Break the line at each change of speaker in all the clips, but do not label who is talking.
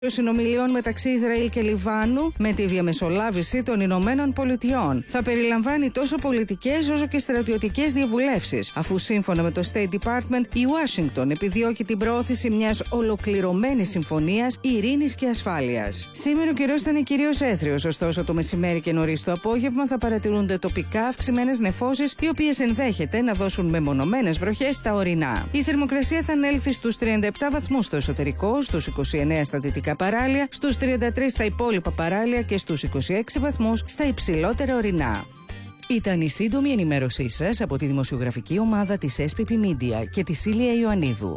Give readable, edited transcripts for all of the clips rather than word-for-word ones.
Συνομιλιών μεταξύ Ισραήλ και Λιβάνου με τη διαμεσολάβηση των Ηνωμένων Πολιτειών. Θα περιλαμβάνει τόσο πολιτικές όσο και στρατιωτικές διαβουλεύσεις, αφού σύμφωνα με το State Department η Ουάσιγκτον επιδιώκει την προώθηση μιας ολοκληρωμένης συμφωνίας ειρήνης και ασφάλειας. Σήμερα ο καιρός θα είναι κυρίως έθριος, ωστόσο το μεσημέρι και νωρίς το απόγευμα θα παρατηρούνται τοπικά αυξημένες νεφώσεις, οι οποίες ενδέχεται να δώσουν μεμονωμένες βροχές στα ορεινά. Η θερμοκρασία θα ανέλθει στους 37 βαθμούς στο εσωτερικό, στους 29 στα δυτικά παράλια, στους 33 στα υπόλοιπα παράλια και στους 26 βαθμούς στα υψηλότερα ορεινά. Ήταν η σύντομη ενημέρωσή σας από τη δημοσιογραφική ομάδα της SPP Media και τη Σίλια Ιωαννίδου.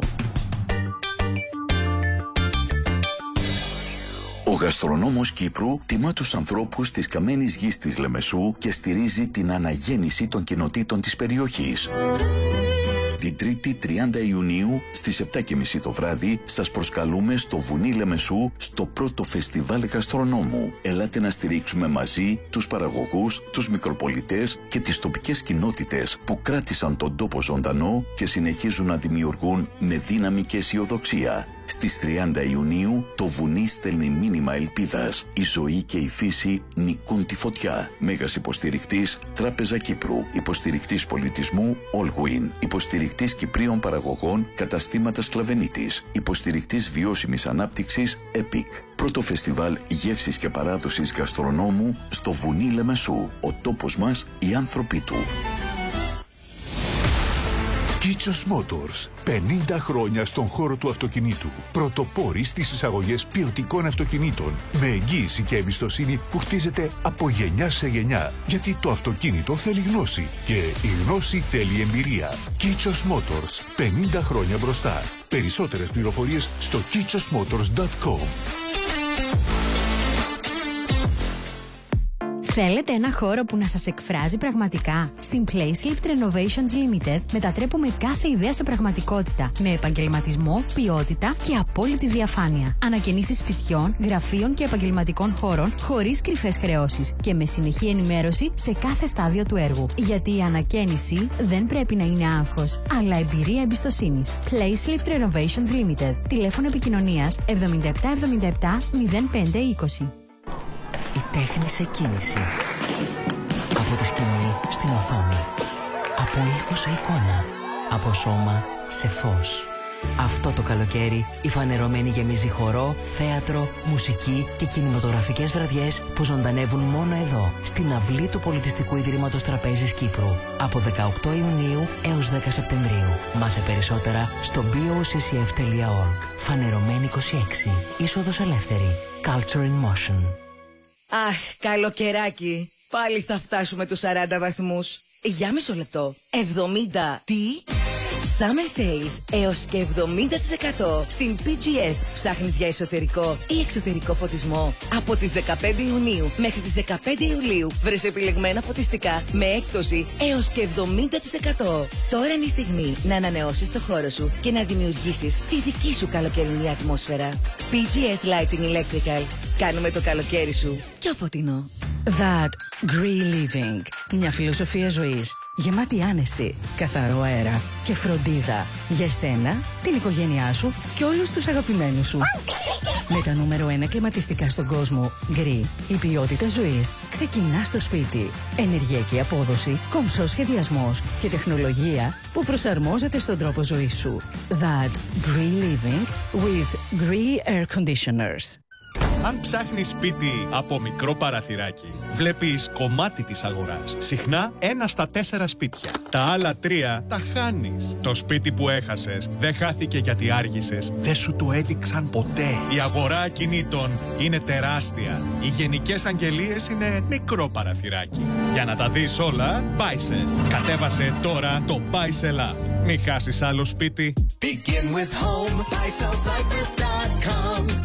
Ο γαστρονόμος Κύπρου τιμά τους ανθρώπους της καμένης γης της Λεμεσού και στηρίζει την αναγέννηση των κοινοτήτων της περιοχής. Την 3η 30 Ιουνίου στις 7:30 το βράδυ σας προσκαλούμε στο Βουνί Λεμεσού στο πρώτο φεστιβάλ γαστρονόμου. Ελάτε να στηρίξουμε μαζί τους παραγωγούς, τους μικροπολιτές και τις τοπικές κοινότητες που κράτησαν τον τόπο ζωντανό και συνεχίζουν να δημιουργούν με δύναμη και αισιοδοξία. Στις 30 Ιουνίου το βουνί στέλνει μήνυμα ελπίδας. Η ζωή και η φύση νικούν τη φωτιά. Μέγας υποστηρικτής Τράπεζα Κύπρου. Υποστηρικτής πολιτισμού Allwin. Υποστηρικτής Κυπρίων παραγωγών Καταστήματα Σκλαβενίτης. Υποστηρικτής βιώσιμης ανάπτυξης EPIC. Πρώτο φεστιβάλ γεύσης και παράδοσης γαστρονόμου στο Βουνί Λεμεσού. Ο τόπος μας, οι άνθρωποι του.
Kichos Motors. 50 χρόνια στον χώρο του αυτοκινήτου. Πρωτοπόροι στις εισαγωγές ποιοτικών αυτοκινήτων. Με εγγύηση και εμπιστοσύνη που χτίζεται από γενιά σε γενιά. Γιατί το αυτοκίνητο θέλει γνώση. Και η γνώση θέλει εμπειρία. Kichos Motors. 50 χρόνια μπροστά. Περισσότερες πληροφορίες στο kichosmotors.com.
Θέλετε ένα χώρο που να σας εκφράζει πραγματικά? Στην Placelift Renovations Limited μετατρέπουμε κάθε ιδέα σε πραγματικότητα με επαγγελματισμό, ποιότητα και απόλυτη διαφάνεια. Ανακαινήσεις σπιτιών, γραφείων και επαγγελματικών χώρων χωρίς κρυφές χρεώσεις και με συνεχή ενημέρωση σε κάθε στάδιο του έργου. Γιατί η ανακαίνιση δεν πρέπει να είναι άγχος, αλλά εμπειρία εμπιστοσύνης. Placelift Renovations Limited. Τηλέφωνο επικοινωνίας 7777 0520.
Η τέχνη σε κίνηση. Από τη σκηνή στην οθόνη. Από ήχο σε εικόνα. Από σώμα σε φως. Αυτό το καλοκαίρι η Φανερωμένη γεμίζει χορό, θέατρο, μουσική και κινηματογραφικές βραδιές που ζωντανεύουν μόνο εδώ, στην αυλή του Πολιτιστικού Ιδρύματος Τραπέζης Κύπρου. Από 18 Ιουνίου έως 10 Σεπτεμβρίου. Μάθε περισσότερα στο boccf.org. Φανερωμένη 26. Είσοδος ελεύθερη. Culture in Motion.
Αχ, καλοκαιράκι. Πάλι θα φτάσουμε τους 40 βαθμούς. Για μισό λεπτό. 70. Τι? Summer Sales έως και 70% στην PGS. Ψάχνεις για εσωτερικό ή εξωτερικό φωτισμό? Από τις 15 Ιουνίου μέχρι τις 15 Ιουλίου βρες επιλεγμένα φωτιστικά με έκπτωση έως και 70%. Τώρα είναι η στιγμή να ανανεώσεις το χώρο σου και να δημιουργήσεις τη δική σου καλοκαιρινή ατμόσφαιρα. PGS Lighting Electrical. Κάνουμε το καλοκαίρι σου πιο φωτεινό.
That Green Living. Μια φιλοσοφία ζωής γεμάτη άνεση, καθαρό αέρα και φροντίδα για εσένα, την οικογένειά σου και όλους τους αγαπημένους σου. Με τα νούμερο 1 κλιματιστικά στον κόσμο, Green, η ποιότητα ζωής ξεκινά στο σπίτι. Ενεργειακή απόδοση, κομψός σχεδιασμός και τεχνολογία που προσαρμόζεται στον τρόπο ζωής σου. That Green Living with Green Air Conditioners.
Αν ψάχνεις σπίτι από μικρό παραθυράκι, βλέπεις κομμάτι της αγοράς. Συχνά 1 στα 4 σπίτια. Τα άλλα 3 τα χάνεις. Το σπίτι που έχασες δεν χάθηκε γιατί άργησες. Δεν σου το έδειξαν ποτέ. Η αγορά ακινήτων είναι τεράστια. Οι γενικές αγγελίες είναι μικρό παραθυράκι. Για να τα δεις όλα, Buysell. Κατέβασε τώρα το Buysell App. Μην χάσεις άλλο σπίτι.
Begin with home. BuysellCyprus.com.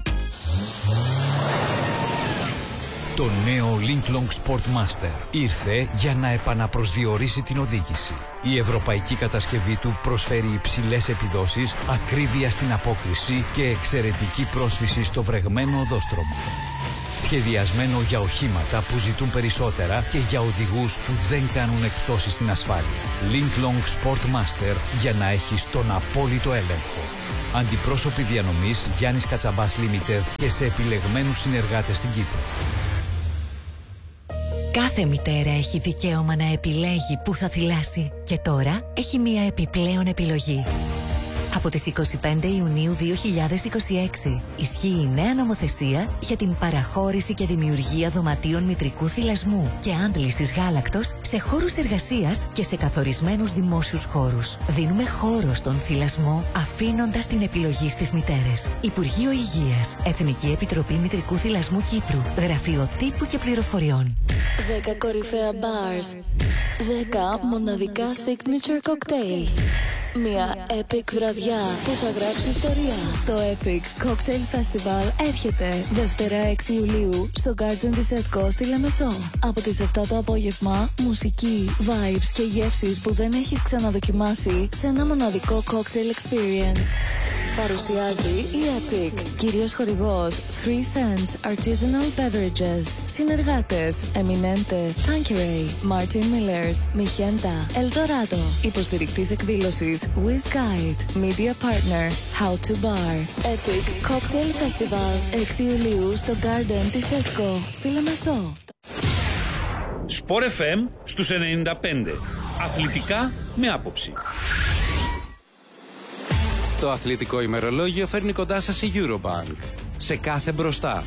Το νέο Linklong Sportmaster ήρθε για να επαναπροσδιορίσει την οδήγηση. Η ευρωπαϊκή κατασκευή του προσφέρει υψηλές επιδόσεις, ακρίβεια στην απόκριση και εξαιρετική πρόσφυση στο βρεγμένο οδόστρωμα. Σχεδιασμένο για οχήματα που ζητούν περισσότερα και για οδηγούς που δεν κάνουν εκπτώσεις στην ασφάλεια. Linklong Sportmaster για να έχεις τον απόλυτο έλεγχο. Αντιπρόσωποι διανομής Γιάννης Κατσαμπάς Limited και σε επιλεγμένους συνεργάτες στην Κύπρο.
Κάθε μητέρα έχει δικαίωμα να επιλέγει πού θα θυλάσει και τώρα έχει μία επιπλέον επιλογή. Από τις 25 Ιουνίου 2026 ισχύει η νέα νομοθεσία για την παραχώρηση και δημιουργία δωματίων μητρικού θυλασμού και άντλησης γάλακτος σε χώρους εργασίας και σε καθορισμένους δημόσιους χώρους. Δίνουμε χώρο στον θυλασμό αφήνοντας την επιλογή στις μητέρες. Υπουργείο Υγείας, Εθνική Επιτροπή Μητρικού Θυλασμού Κύπρου, Γραφείο Τύπου και Πληροφοριών.
10 κορυφαία bars, 10 μοναδικά signature cocktails. Μια epic βραδιά που θα γράψει ιστορία. Το Epic Cocktail Festival έρχεται Δευτέρα 6 Ιουλίου στο Garden της ΕΤΚΟ στη Λεμεσό. Από τις 7 το απόγευμα, μουσική, vibes και γεύσεις που δεν έχεις ξαναδοκιμάσει σε ένα μοναδικό cocktail experience. Παρουσιάζει η Epic, κυρίως χορηγός 3 Cents Artisanal Beverages. Συνεργάτες Eminente, Tanqueray, Martin Millers, Mijenta, Eldorado. Υποστηρικτής εκδήλωσης Wiz Guide, Media Partner, How to Bar. Epic Cocktail Festival 6 Ιουλίου στο Garden της ΕΤΚΟ στη Λεμεσό.
Sport FM στους 95. Αθλητικά με άποψη. Το αθλητικό ημερολόγιο φέρνει κοντά σας η Eurobank. Σε κάθε μπροστά.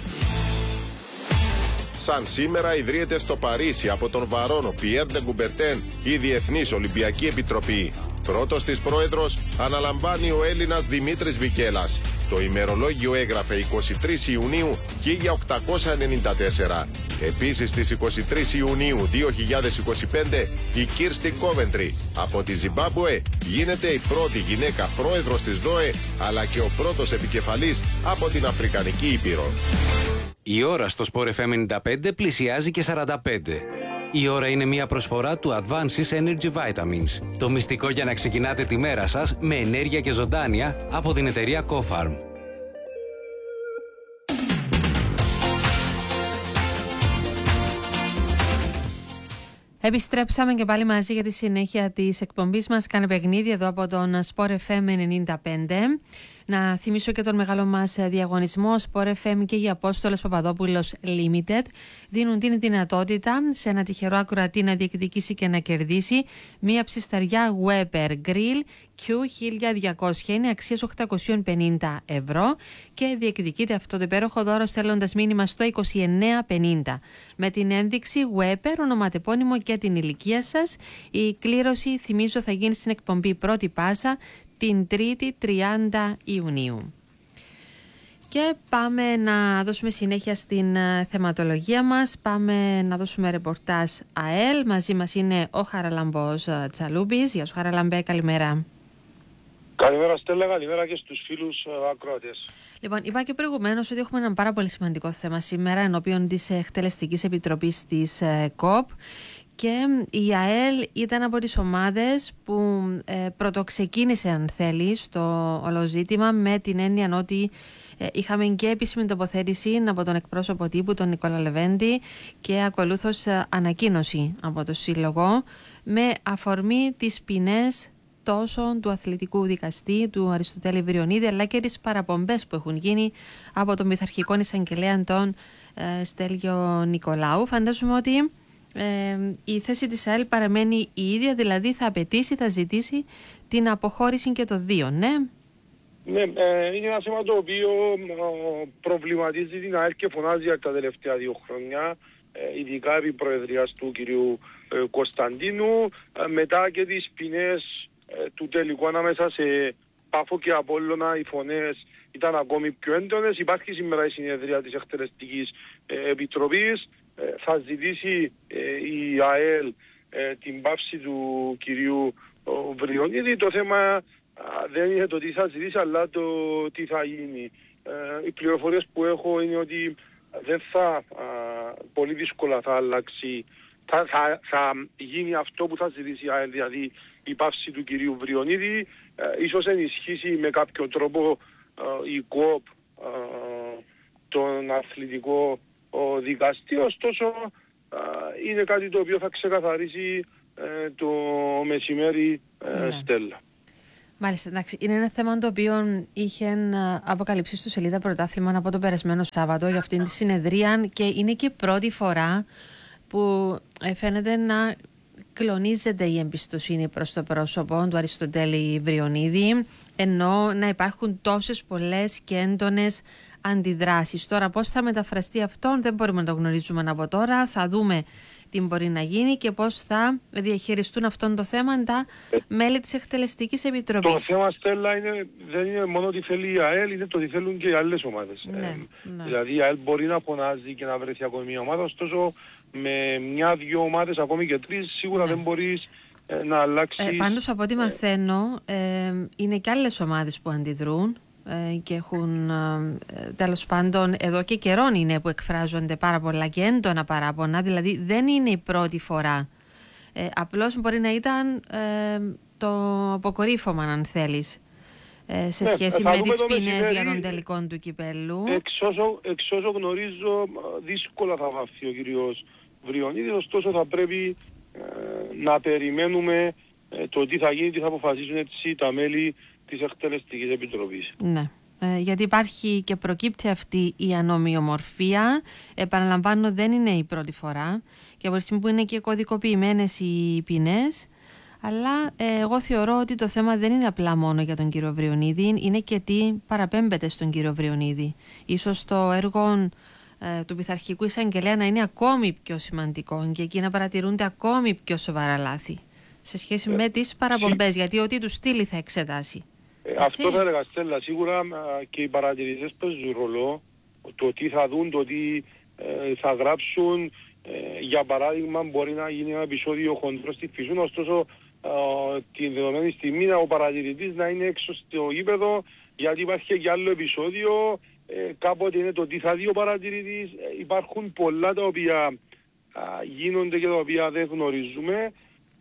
Σαν σήμερα ιδρύεται στο Παρίσι από τον Βαρόνο Pierre de Coubertin η Διεθνής Ολυμπιακή Επιτροπή. Πρώτος της πρόεδρος αναλαμβάνει ο Έλληνας Δημήτρης Βικέλας. Το ημερολόγιο έγραφε 23 Ιουνίου 1894. Επίσης στις 23 Ιουνίου 2025 η Κίρστι Κόβεντρι από τη Ζιμπάμπουε γίνεται η πρώτη γυναίκα πρόεδρος της ΔΟΕ αλλά και ο πρώτος επικεφαλής από την Αφρικανική Ήπειρο.
Η ώρα στο Sport FM 95 πλησιάζει και 45. Η ώρα είναι μια προσφορά του Advances Energy Vitamins. Το μυστικό για να ξεκινάτε τη μέρα σας με ενέργεια και ζωντάνια από την εταιρεία Cofarm.
Επιστρέψαμε και πάλι μαζί για τη συνέχεια της εκπομπής μας. Κάνε παιχνίδι εδώ από τον Sport FM 95. Να θυμίσω και τον μεγάλο μας διαγωνισμό. Sport FM και η Απόστολος Παπαδόπουλος Limited δίνουν την δυνατότητα σε ένα τυχερό ακροατή να διεκδικήσει και να κερδίσει μία ψισταριά Weber Grill Q1200. Είναι αξίας 850 ευρώ και διεκδικείται αυτό το υπέροχο δώρο στέλνοντας μήνυμα στο 2950 με την ένδειξη Weber, ονοματεπώνυμο και την ηλικία σας. Η κλήρωση, θυμίζω, θα γίνει στην εκπομπή Πρώτη Πάσα την 3η 30 Ιουνίου. Και πάμε να δώσουμε συνέχεια στην θεματολογία μας. Πάμε να δώσουμε ρεπορτάζ ΑΕΛ. Μαζί μας είναι ο Χαραλαμπός Τσαλούμπης. Γεια σου Χαραλαμπέ, καλημέρα.
Καλημέρα Στέλλα, καλημέρα και στους φίλους ακροατές.
Λοιπόν, είπα και προηγουμένως ότι έχουμε ένα πάρα πολύ σημαντικό θέμα σήμερα ενώπιον της Εκτελεστικής Επιτροπής της ΚΟΠ. Και η ΑΕΛ ήταν από τις ομάδες που πρωτοξεκίνησε, αν θέλεις, το όλο ζήτημα, με την έννοια ότι είχαμε και επίσημη τοποθέτηση από τον εκπρόσωπο τύπου, τον Νικόλα Λεβέντη, και ακολούθως ανακοίνωση από το Σύλλογο με αφορμή τις ποινές τόσο του αθλητικού δικαστή, του Αριστοτέλη Βριονίδη, αλλά και τις παραπομπές που έχουν γίνει από τον πειθαρχικό εισαγγελέα τον Στέλιο Νικολάου. Φαντάζομαι ότι η θέση της ΑΕΛ παραμένει η ίδια, δηλαδή θα απαιτήσει, θα ζητήσει την αποχώρηση και των δύο, ναι.
Ναι, είναι ένα θέμα το οποίο προβληματίζει την ΑΕΛ και φωνάζει για τα τελευταία 2 χρόνια, ειδικά επί προεδρίας του κυρίου Κωνσταντίνου, μετά και τις ποινές του τελικού ανάμεσα σε Πάφο και Απόλλωνα. Οι φωνές ήταν ακόμη πιο έντονες. Υπάρχει σήμερα η συνεδρία της Εκτελεστικής Επιτροπής. Θα ζητήσει η ΑΕΛ την πάυση του κυρίου Βριονίδη. Το θέμα δεν είναι το τι θα ζητήσει, αλλά το τι θα γίνει. Οι πληροφορίες που έχω είναι ότι δεν θα, πολύ δύσκολα θα αλλάξει, θα γίνει αυτό που θα ζητήσει η ΑΕΛ, δηλαδή η πάυση του κυρίου Βριονίδη. Ίσως ενισχύσει με κάποιο τρόπο η ΚΟΠ τον αθλητικό δικαστή, ωστόσο είναι κάτι το οποίο θα ξεκαθαρίσει το μεσημέρι, Στέλλα.
Μάλιστα, εντάξει. Είναι ένα θέμα το οποίο είχε αποκαλυψεί στο Σελίδα Πρωτάθλημα από το περασμένο Σάββατο για αυτήν τη συνεδρία και είναι και πρώτη φορά που φαίνεται να κλονίζεται η εμπιστοσύνη προς το πρόσωπο του Αριστοτέλη Βριονίδη, ενώ να υπάρχουν τόσες πολλές και έντονες αντιδράσεις. Τώρα πώς θα μεταφραστεί αυτό δεν μπορούμε να το γνωρίζουμε από τώρα. Θα δούμε τι μπορεί να γίνει και πώς θα διαχειριστούν αυτό το θέμα τα μέλη της Εκτελεστικής Επιτροπής.
Το θέμα, Στέλλα, δεν είναι μόνο ότι θέλει η ΑΕΛ, είναι το ότι θέλουν και οι άλλες ομάδες.
Ναι.
Δηλαδή η ΑΕΛ μπορεί να φωνάζει και να βρεθεί ακόμη μια ομάδα, ωστόσο με μια-δυο ομάδες, ακόμη και τρεις, σίγουρα δεν μπορείς να αλλάξεις.
Πάντως από ό,τι μαθαίνω είναι και άλλες ομάδες που αντιδρούν και έχουν τέλος πάντων εδώ και καιρόν είναι που εκφράζονται πάρα πολλά και έντονα παράπονα, δηλαδή δεν είναι η πρώτη φορά, απλώς μπορεί να ήταν το αποκορύφωμα αν θέλεις σε σχέση με τις ποινές για τον τελικό του κυπέλλου.
Εξ όσο γνωρίζω δύσκολα θα βαφθεί ο κύριος Βριονίδης, ωστόσο θα πρέπει να περιμένουμε το τι θα γίνει, τι θα αποφασίσουν έτσι τα μέλη της Εκτελεστικής Επιτροπής.
Ναι. Γιατί υπάρχει και προκύπτει αυτή η ανομοιομορφία. Επαναλαμβάνω, δεν είναι η πρώτη φορά και από τη στιγμή που είναι και κωδικοποιημένες οι ποινές, αλλά εγώ θεωρώ ότι το θέμα δεν είναι απλά μόνο για τον κύριο Βριονίδη, είναι και τι παραπέμπεται στον κύριο Βριονίδη. Ίσως το έργο του πειθαρχικού εισαγγελέα να είναι ακόμη πιο σημαντικό και εκεί να παρατηρούνται ακόμη πιο σοβαρά λάθη σε σχέση με τις παραπομπές, γιατί ό,τι του στείλει θα εξετάσει.
Αυτό θα έλεγα, Στέλλα, σίγουρα και οι παρατηρητές παίζουν ρόλο, το τι θα δουν, το τι θα γράψουν. Για παράδειγμα, μπορεί να γίνει ένα επεισόδιο χοντρό στη Φυσούν, ωστόσο την δεδομένη στιγμή ο παρατηρητής να είναι έξω στο γήπεδο, γιατί υπάρχει και άλλο επεισόδιο. Κάποτε είναι το τι θα δει ο παρατηρητής. Υπάρχουν πολλά τα οποία γίνονται και τα οποία δεν γνωρίζουμε.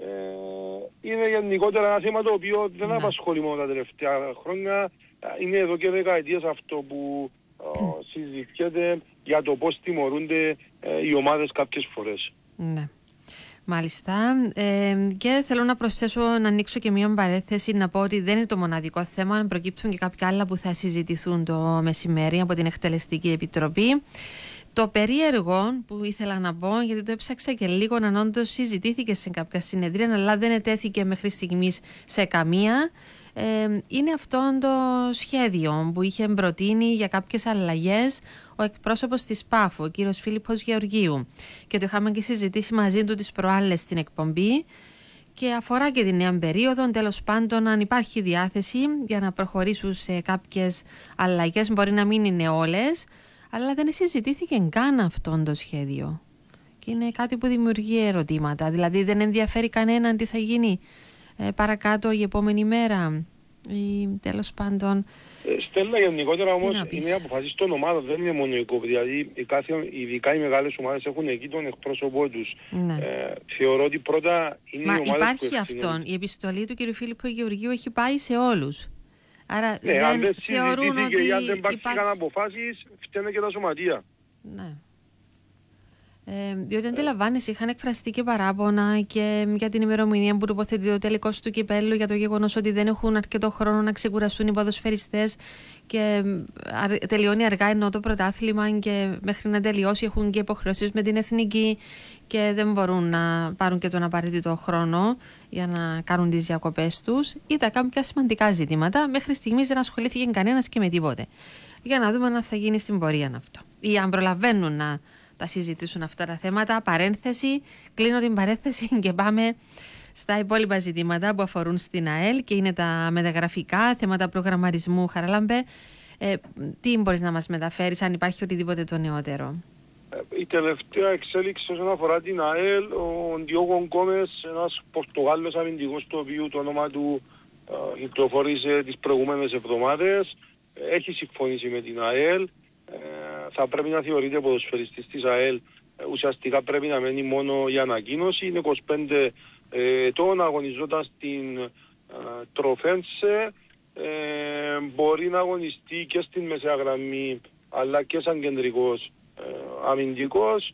Είναι γενικότερα ένα θέμα το οποίο δεν απασχολεί μόνο τα τελευταία χρόνια. Είναι εδώ και δεκαετίες αυτό που συζητιέται για το πώς τιμωρούνται οι ομάδες κάποιες φορές.
Ναι. Μάλιστα. Και θέλω να προσθέσω, να ανοίξω και μία παρένθεση, να πω ότι δεν είναι το μοναδικό θέμα. Προκύπτουν και κάποια άλλα που θα συζητηθούν το μεσημέρι από την Εκτελεστική Επιτροπή. Το περίεργο που ήθελα να πω, γιατί το έψαξα και λίγο, να όντως συζητήθηκε σε κάποια συνεδρία, αλλά δεν ετέθηκε μέχρι στιγμής σε καμία, είναι αυτό το σχέδιο που είχε προτείνει για κάποιες αλλαγές ο εκπρόσωπος της ΠΑΦ, ο κύριος Φίλιππος Γεωργίου. Και το είχαμε και συζητήσει μαζί του τις προάλλες στην εκπομπή και αφορά και την νέα περίοδο. Τέλος πάντων, αν υπάρχει διάθεση για να προχωρήσουν σε κάποιες αλλαγές, μπορεί να μην είναι όλες, αλλά δεν συζητήθηκε καν αυτό το σχέδιο. Και είναι κάτι που δημιουργεί ερωτήματα. Δηλαδή δεν ενδιαφέρει κανέναν τι θα γίνει παρακάτω η επόμενη μέρα ή τέλος πάντων.
Στέλλα, γενικότερα όμως είναι αποφασίσεις των ομάδων, δεν είναι μόνο η ΚΟΠ. Δηλαδή ειδικά οι μεγάλες ομάδες έχουν εκεί τον εκπρόσωπό τους. Ναι. Θεωρώ ότι πρώτα είναι οι ομάδες
υπάρχει
που
αυτόν. Η επιστολή του κ. Φίλιππου Γεωργίου έχει πάει σε όλους. Άρα
ναι, αν δεν
θεωρούν ότι
και αν δεν πάρθηκαν αποφάσεις, φταίνε και τα σωματεία.
Ναι. Διότι αντιλαμβάνεσαι, είχαν εκφραστεί και παράπονα και για την ημερομηνία που τοποθετεί ο τελικός του κυπέλλου, για το γεγονός ότι δεν έχουν αρκετό χρόνο να ξεκουραστούν οι ποδοσφαιριστές και τελειώνει αργά ενώ το πρωτάθλημα και μέχρι να τελειώσει έχουν και υποχρεώσεις με την εθνική και δεν μπορούν να πάρουν και τον απαραίτητο χρόνο για να κάνουν τις διακοπές τους. Ήταν κάποια σημαντικά ζητήματα. Μέχρι στιγμής δεν ασχολήθηκε κανένας και με τίποτε. Για να δούμε αν θα γίνει στην πορεία αυτό ή αν προλαβαίνουν να τα συζητήσουν αυτά τα θέματα. Παρένθεση, κλείνω την παρένθεση και πάμε στα υπόλοιπα ζητήματα που αφορούν στην ΑΕΛ και είναι τα μεταγραφικά, θέματα προγραμματισμού. Χαράλαμπε, τι μπορείς να μας μεταφέρεις, αν υπάρχει οτιδήποτε το νεότερο?
Η τελευταία εξέλιξη όσον αφορά την ΑΕΛ, ο Ντιόγκο Γκόμες, ένας Πορτογάλος αμυντικός, το οποίο το όνομα του κυκλοφορήσε τις προηγούμενες εβδομάδες, έχει συμφωνήσει με την ΑΕΛ. Θα πρέπει να θεωρείται ποδοσφαιριστής της ΑΕΛ, ουσιαστικά πρέπει να μένει μόνο η ανακοίνωση. Είναι 25 ετών, αγωνιζόταν στην Τροφένσε, μπορεί να αγωνιστεί και στην μεσαία γραμμή αλλά και σαν κεντρικός αμυντικός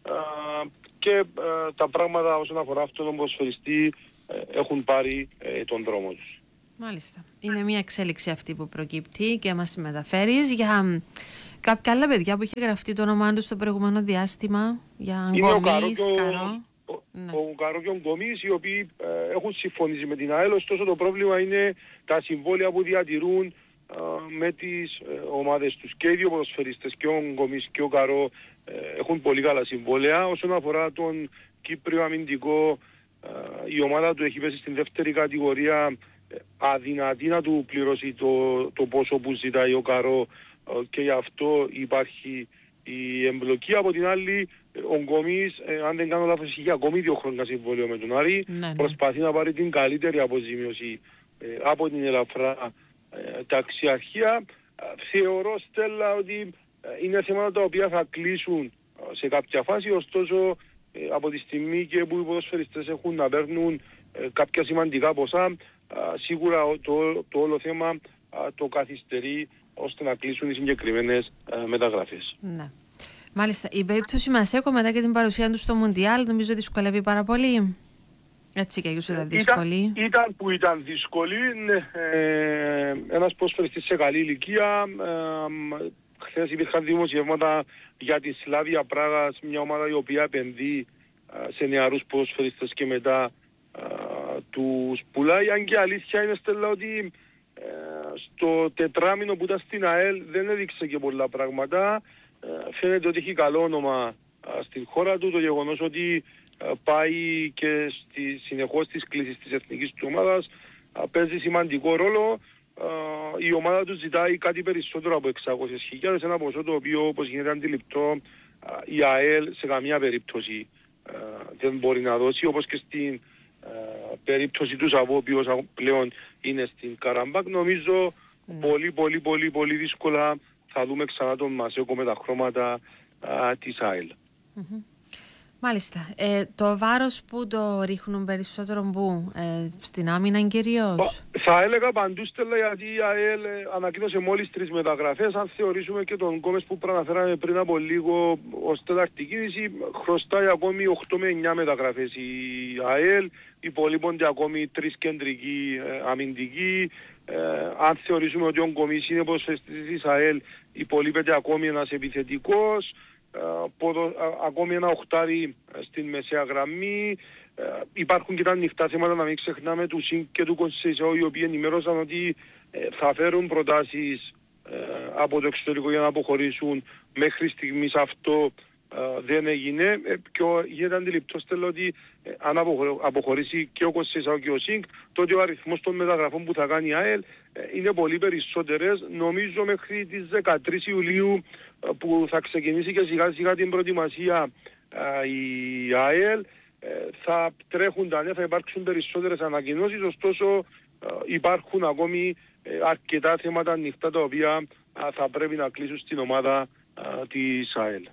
και τα πράγματα όσον αφορά αυτόν τον ποδοσφαιριστή έχουν πάρει τον δρόμο τους.
Μάλιστα. Είναι μια εξέλιξη αυτή που προκύπτει και μας τη μεταφέρεις. Για κάποια άλλα παιδιά που είχε γραφτεί το όνομά του στο προηγούμενο διάστημα, για Γκομής, Καρό.
Ο Καρό και ο Γκομής, οι οποίοι έχουν συμφωνήσει με την ΑΕΛ, ωστόσο το πρόβλημα είναι τα συμβόλαια που διατηρούν με τις ομάδες τους. Και οι δύο ποδοσφαιριστές, και ο Γκομής και ο Καρό, έχουν πολύ καλά συμβόλαια. Όσον αφορά τον Κύπριο αμυντικό, η ομάδα του έχει πέσει στην δεύτερη κατηγορία, αδυνατή να του πληρώσει το πόσο που ζητάει ο Καρό, και γι' αυτό υπάρχει η εμπλοκή. Από την άλλη, ο Γκομής, αν δεν κάνω λάθος, είχε ακόμη 2 χρόνια συμβόλαιο με τον Άρη. Προσπαθεί να πάρει την καλύτερη αποζημίωση από την ελαφρά ταξιαρχία. Θεωρώ, Στέλλα, ότι είναι θέματα τα οποία θα κλείσουν σε κάποια φάση, ωστόσο από τη στιγμή και που οι ποδοσφαιριστές έχουν να παίρνουν κάποια σημαντικά ποσά, σίγουρα το όλο θέμα το καθυστερεί ώστε να κλείσουν οι συγκεκριμένες μεταγραφές.
Ναι. Μάλιστα, η περίπτωση Μασέκο μετά και την παρουσία του στο Μουντιάλ νομίζω δυσκολεύει πάρα πολύ. Έτσι και αγιώς ήταν δύσκολη.
Ήταν δύσκολη. Ένας ποδοσφαιριστής σε καλή ηλικία. Χθες υπήρχαν δημοσιεύματα για τη Σλάβια Πράγας, μια ομάδα η οποία επενδύει σε νεαρούς ποδοσφαιριστές και μετά τους πουλάει. Αν και αλήθεια είναι, Στέλλα, ότι στο τετράμινο που ήταν στην ΑΕΛ δεν έδειξε και πολλά πράγματα. Φαίνεται ότι έχει καλό όνομα στην χώρα του. Το γεγονός ότι πάει και συνεχώς στις κλήσεις της εθνικής του ομάδας παίζει σημαντικό ρόλο. Η ομάδα του ζητάει κάτι περισσότερο από 600.000, ένα ποσό το οποίο, όπως γίνεται αντιληπτό, η ΑΕΛ σε καμία περίπτωση δεν μπορεί να δώσει, όπως και στην περίπτωση του Σαββού, ο οποίος πλέον είναι στην Καραμπάκ. Νομίζω πολύ δύσκολα θα δούμε ξανά τον Μασέκο με τα χρώματα της ΑΕΛ.
Μάλιστα. Το βάρος που το ρίχνουν περισσότερο στην άμυνα κυρίως?
Θα έλεγα παντού, Στέλλα, γιατί η ΑΕΛ ανακοίνωσε μόλις 3 μεταγραφές. Αν θεωρήσουμε και τον Γκόμες που προαναφέραμε πριν από λίγο ως τέταρτη κίνηση, χρωστάει ακόμη 8 με 9 μεταγραφές η ΑΕΛ. Υπολείπονται ακόμη 3 κεντρικοί αμυντικοί. Αν θεωρήσουμε ότι ο Γκομής είναι ποδοσφαιριστής της ΑΕΛ, υπολείπεται ακόμη ένας επιθετικός. Ακόμη ένα οχτάρι στην μεσαία γραμμή. Υπάρχουν και τα ανοιχτά θέματα, να μην ξεχνάμε, του ΣΥΝΚ και του Κονσεϊσό, οι οποίοι ενημέρωσαν ότι θα φέρουν προτάσεις από το εξωτερικό για να αποχωρήσουν. Μέχρι στιγμής αυτό δεν έγινε. Και γίνεται αντιληπτό, Στέλλα, ότι αν αποχωρήσει και ο Κονσεϊσό και ο ΣΥΝΚ, τότε ο αριθμός των μεταγραφών που θα κάνει η ΑΕΛ είναι πολύ περισσότερες. Νομίζω μέχρι τις 13 Ιουλίου που θα ξεκινήσει και σιγά σιγά την προετοιμασία η ΑΕΛ, θα τρέχουν τα νέα, θα υπάρξουν περισσότερες ανακοινώσεις, ωστόσο υπάρχουν ακόμη αρκετά θέματα ανοιχτά τα οποία θα πρέπει να κλείσουν στην ομάδα της ΑΕΛ.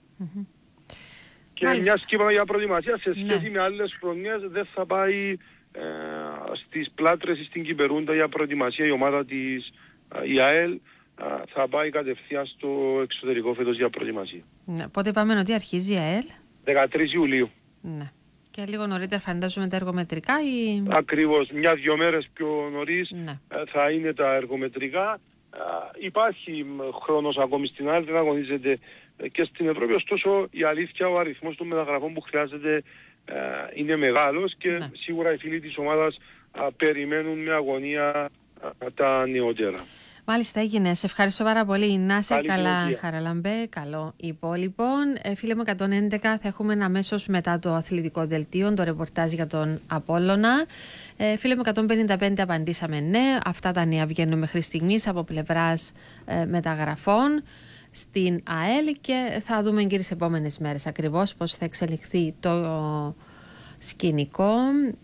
Και μιας και είπαμε για προετοιμασία, σε σχέση με άλλες χρονιές δεν θα πάει στις Πλάτρες ή στην Κυπερούντα για προετοιμασία η ομάδα της η ΑΕΛ, θα πάει κατευθείαν στο εξωτερικό φέτος για προετοιμασία.
Ναι, πότε είπαμε ότι αρχίζει η ΑΕΛ?
13 Ιουλίου.
Ναι. Και λίγο νωρίτερα φαντάζομαι τα εργομετρικά ή...
Ακριβώς, 1-2 μέρες πιο νωρίς θα είναι τα εργομετρικά. Υπάρχει χρόνος ακόμη στην ΑΕΛ, δεν αγωνίζεται και στην Ευρώπη, ωστόσο η αλήθεια, ο αριθμός των μεταγραφών που χρειάζεται είναι μεγάλος και σίγουρα οι φίλοι της ομάδας περιμένουν με αγωνία τα νεότερα.
Μάλιστα, έγινε. Σε ευχαριστώ πάρα πολύ. Να είσαι καλά, Χαραλαμπέ. Καλό υπόλοιπο. Φίλε μου 111, θα έχουμε αμέσως μετά το αθλητικό δελτίο, το ρεπορτάζ για τον Απόλλωνα. Φίλε μου 155, απαντήσαμε ναι. Αυτά τα νέα βγαίνουν μέχρι στιγμής από πλευράς μεταγραφών στην ΑΕΛ και θα δούμε και τις επόμενες μέρες ακριβώς πώς θα εξελιχθεί το σκηνικό.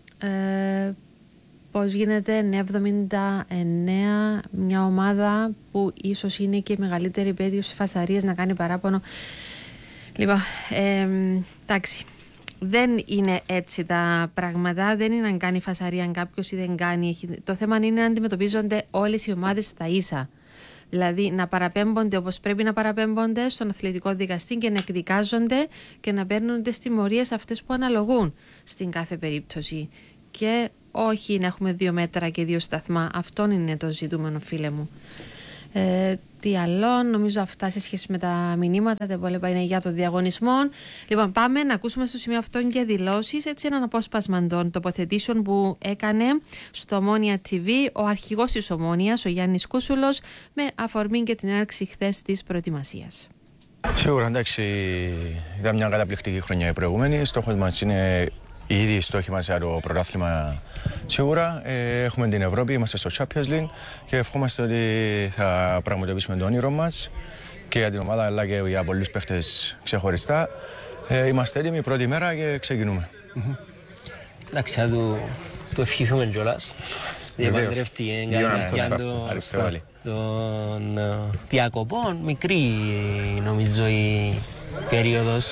Πώς γίνεται 979, μια ομάδα που ίσως είναι και η μεγαλύτερη πέδιο σε φασαρίες να κάνει παράπονο. Λοιπόν, εντάξει, δεν είναι έτσι τα πράγματα, δεν είναι αν κάνει φασαρία αν κάποιος ή δεν κάνει. Το θέμα είναι να αντιμετωπίζονται όλες οι ομάδες στα ίσα. Δηλαδή να παραπέμπονται όπως πρέπει να παραπέμπονται στον αθλητικό δικαστή και να εκδικάζονται και να παίρνουν τις τιμωρίες αυτές που αναλογούν στην κάθε περίπτωση. Και όχι να έχουμε 2 μέτρα και 2 σταθμά. Αυτό είναι το ζητούμενο, φίλε μου. Τι άλλο, νομίζω αυτά σε σχέση με τα μηνύματα. Τα υπόλοιπα είναι για το διαγωνισμό. Λοιπόν, πάμε να ακούσουμε στο σημείο αυτό και δηλώσεις, έτσι, έναν απόσπασμα των τοποθετήσεων που έκανε στο Ομόνοια TV ο αρχηγός της Ομόνοιας, ο Γιάννης Κούσουλος, με αφορμή και την έναρξη χθες της προετοιμασίας.
Σίγουρα, εντάξει, ήταν μια καταπληκτική χρονιά η προηγούμενη. Στόχος μας είναι ήδη οι στόχοι μας για το πρωτάθλημα. Σίγουρα έχουμε την Ευρώπη, είμαστε στο Champions League και ευχόμαστε ότι θα πραγματοποιήσουμε το όνειρο μας και για την ομάδα αλλά και για πολλούς παίχτες ξεχωριστά. Είμαστε έτοιμοι πρώτη μέρα και ξεκινούμε.
Εντάξει, θα το ευχηθούμε κιόλας. Διαπαντρεύτηκε των διακοπών, μικρή νομίζω η περίοδος,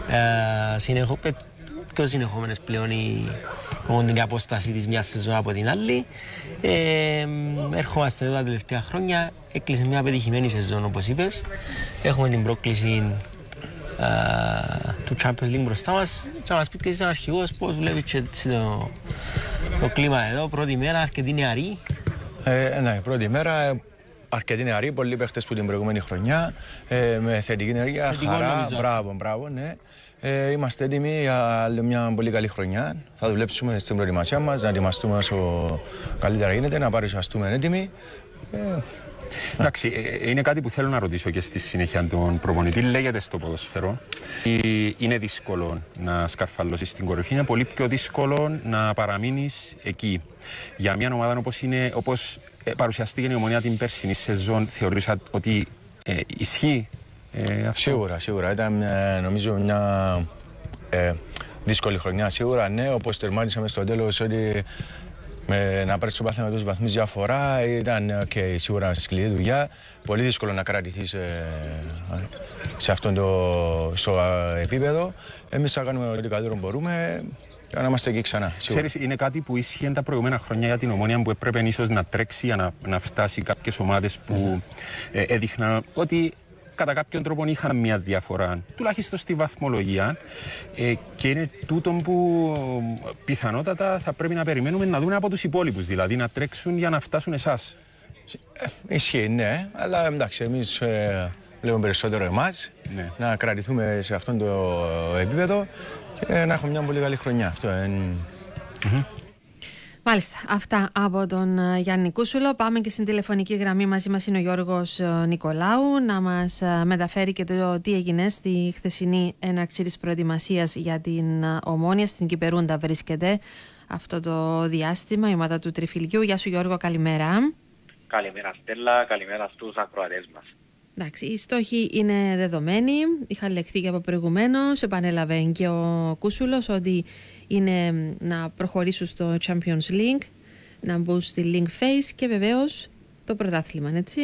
πιο συνεχόμενες πλέον την απόσταση της μιας σεζόν από την άλλη. Ερχόμαστε εδώ τα τελευταία χρόνια, έκλεισε μια πετυχημένη σεζόν όπως είπες. Έχουμε την πρόκληση του Champions League μπροστά μας. Θα μας πει και εσύ σαν αρχηγός πώς βλέπεις και το κλίμα εδώ, πρώτη μέρα, αρκετή νεαρή.
Ναι, πρώτη μέρα, αρκετοί νεαροί, πολλοί παίχτες που την προηγούμενη χρονιά, με θετική ενέργεια, χαρά, μπράβο, ναι. Είμαστε έτοιμοι για μια πολύ καλή χρονιά. Θα δουλέψουμε στην προετοιμασία μας, να ετοιμαστούμε όσο καλύτερα γίνεται, να παρουσιαστούμε έτοιμοι.
Εντάξει, είναι κάτι που θέλω να ρωτήσω και στη συνέχεια τον προπονητή. Λέγεται στο ποδοσφαιρό. Είναι δύσκολο να σκαρφαλώσεις στην κορυφή, είναι πολύ πιο δύσκολο να παραμείνεις εκεί. Για μια ομάδα όπως παρουσιαστήκε η Ομονία την περσινή σεζόν, θεωρείς ότι ισχύει αυτό?
Σίγουρα. Ήταν νομίζω μια δύσκολη χρονιά. Σίγουρα, ναι, όπως τερμάτισαμε στο τέλος ότι να πάρεις το πάθημα με τους βαθμούς διαφορά ήταν και σίγουρα σκληρή δουλειά. Πολύ δύσκολο να κρατηθείς σε αυτό το επίπεδο. Εμείς θα κάνουμε ό,τι καλύτερο μπορούμε για να είμαστε εκεί ξανά.
Ξέρεις, είναι κάτι που ίσχυε τα προηγούμενα χρόνια για την Ομόνια που έπρεπε ίσως να τρέξει για να φτάσει κάποιες ομάδες που έδειχναν ότι κατά κάποιον τρόπο είχαν μια διαφορά, τουλάχιστον στη βαθμολογία, και είναι τούτο που πιθανότατα θα πρέπει να περιμένουμε να δούμε από τους υπόλοιπους, δηλαδή να τρέξουν για να φτάσουν εσάς.
Ισχύει, ναι, αλλά εντάξει, εμείς βλέπουμε περισσότερο εμάς, ναι, να κρατηθούμε σε αυτό το επίπεδο και να έχουμε μια πολύ καλή χρονιά. Αυτό είναι.
Μάλιστα, αυτά από τον Γιάννη Κούσουλο. Πάμε και στην τηλεφωνική γραμμή. Μαζί μας είναι ο Γιώργος Νικολάου να μας μεταφέρει και το τι έγινε στη χθεσινή έναρξη της προετοιμασίας για την Ομόνοια. Στην Κυπερούντα βρίσκεται αυτό το διάστημα, η ομάδα του Τριφυλιού. Γεια σου Γιώργο, καλημέρα.
Καλημέρα Στέλλα, καλημέρα στους ακροατές μας.
Εντάξει, οι στόχοι είναι δεδομένοι, είχαν λεχθεί και από προηγουμένως. Επανέλαβε και ο Κούσουλος ότι είναι να προχωρήσουν στο Champions League, να μπουν στη League Phase και βεβαίως το πρωτάθλημα, έτσι.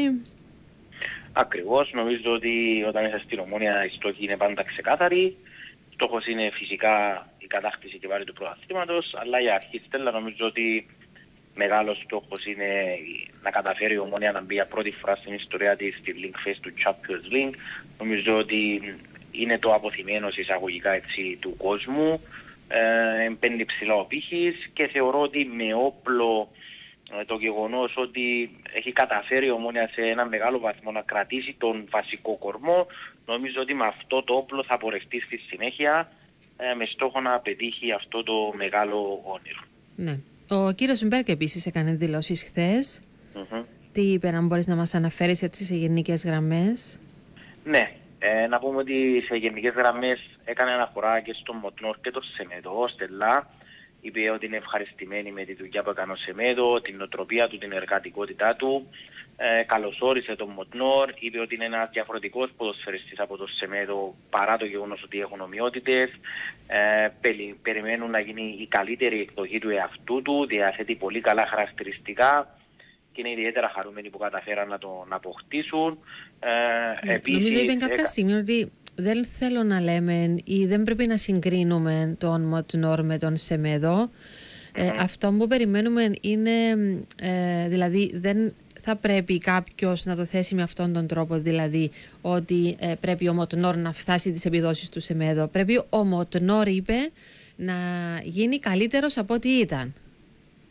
Ακριβώς, νομίζω ότι όταν είσαι στην Ομόνοια οι στόχοι είναι πάντα ξεκάθαροι. Στόχος είναι φυσικά η κατάκτηση και πάλι του πρωταθλήματος, αλλά για αρχή Στέλλα νομίζω ότι μεγάλος στόχος είναι να καταφέρει η Ομόνοια να μπει για πρώτη φορά στην ιστορία της στη League Phase του Champions League. Νομίζω ότι είναι το αποθυμένο εισαγωγικά έτσι του κόσμου. Μπαίνει ψηλά ο πύχης και θεωρώ ότι με όπλο το γεγονός ότι έχει καταφέρει η Ομόνοια σε ένα μεγάλο βαθμό να κρατήσει τον βασικό κορμό, νομίζω ότι με αυτό το όπλο θα πορευτεί στη συνέχεια με στόχο να πετύχει αυτό το μεγάλο όνειρο.
Ναι. Ο κύριος Μπέρκ επίσης έκανε δηλώσεις χθες. Τι είπε, αν μπορείς να μας αναφέρεις έτσι σε γενικές γραμμές?
Ναι, να πούμε ότι σε γενικές γραμμές έκανε αναφορά και στον Μοτνόρ και τον Σεμέδο. Στελά είπε ότι είναι ευχαριστημένη με τη δουλειά που έκανε ο Σεμέδο, την νοοτροπία του, την εργατικότητά του. Καλωσόρισε τον Μοτνόρ, είπε ότι είναι ένας διαφορετικός ποδοσφαιριστής από τον Σεμέδο παρά το γεγονός ότι έχουν ομοιότητες. Περιμένουν να γίνει η καλύτερη εκδοχή του εαυτού του, διαθέτει πολύ καλά χαρακτηριστικά και είναι ιδιαίτερα χαρούμενοι που καταφέραν να τον αποκτήσουν.
Νομίζω είπε κάποια στιγμή ότι δεν θέλω να λέμε ή δεν πρέπει να συγκρίνουμε τον Μοτνόρ με τον Σεμέδο. Αυτό που περιμένουμε είναι, δηλαδή δεν θα πρέπει κάποιος να το θέσει με αυτόν τον τρόπο, δηλαδή ότι πρέπει ο Μοτνόρ να φτάσει τις επιδόσεις του Σεμέδο. Πρέπει ο Μοτνόρ, είπε, να γίνει καλύτερος από ό,τι ήταν.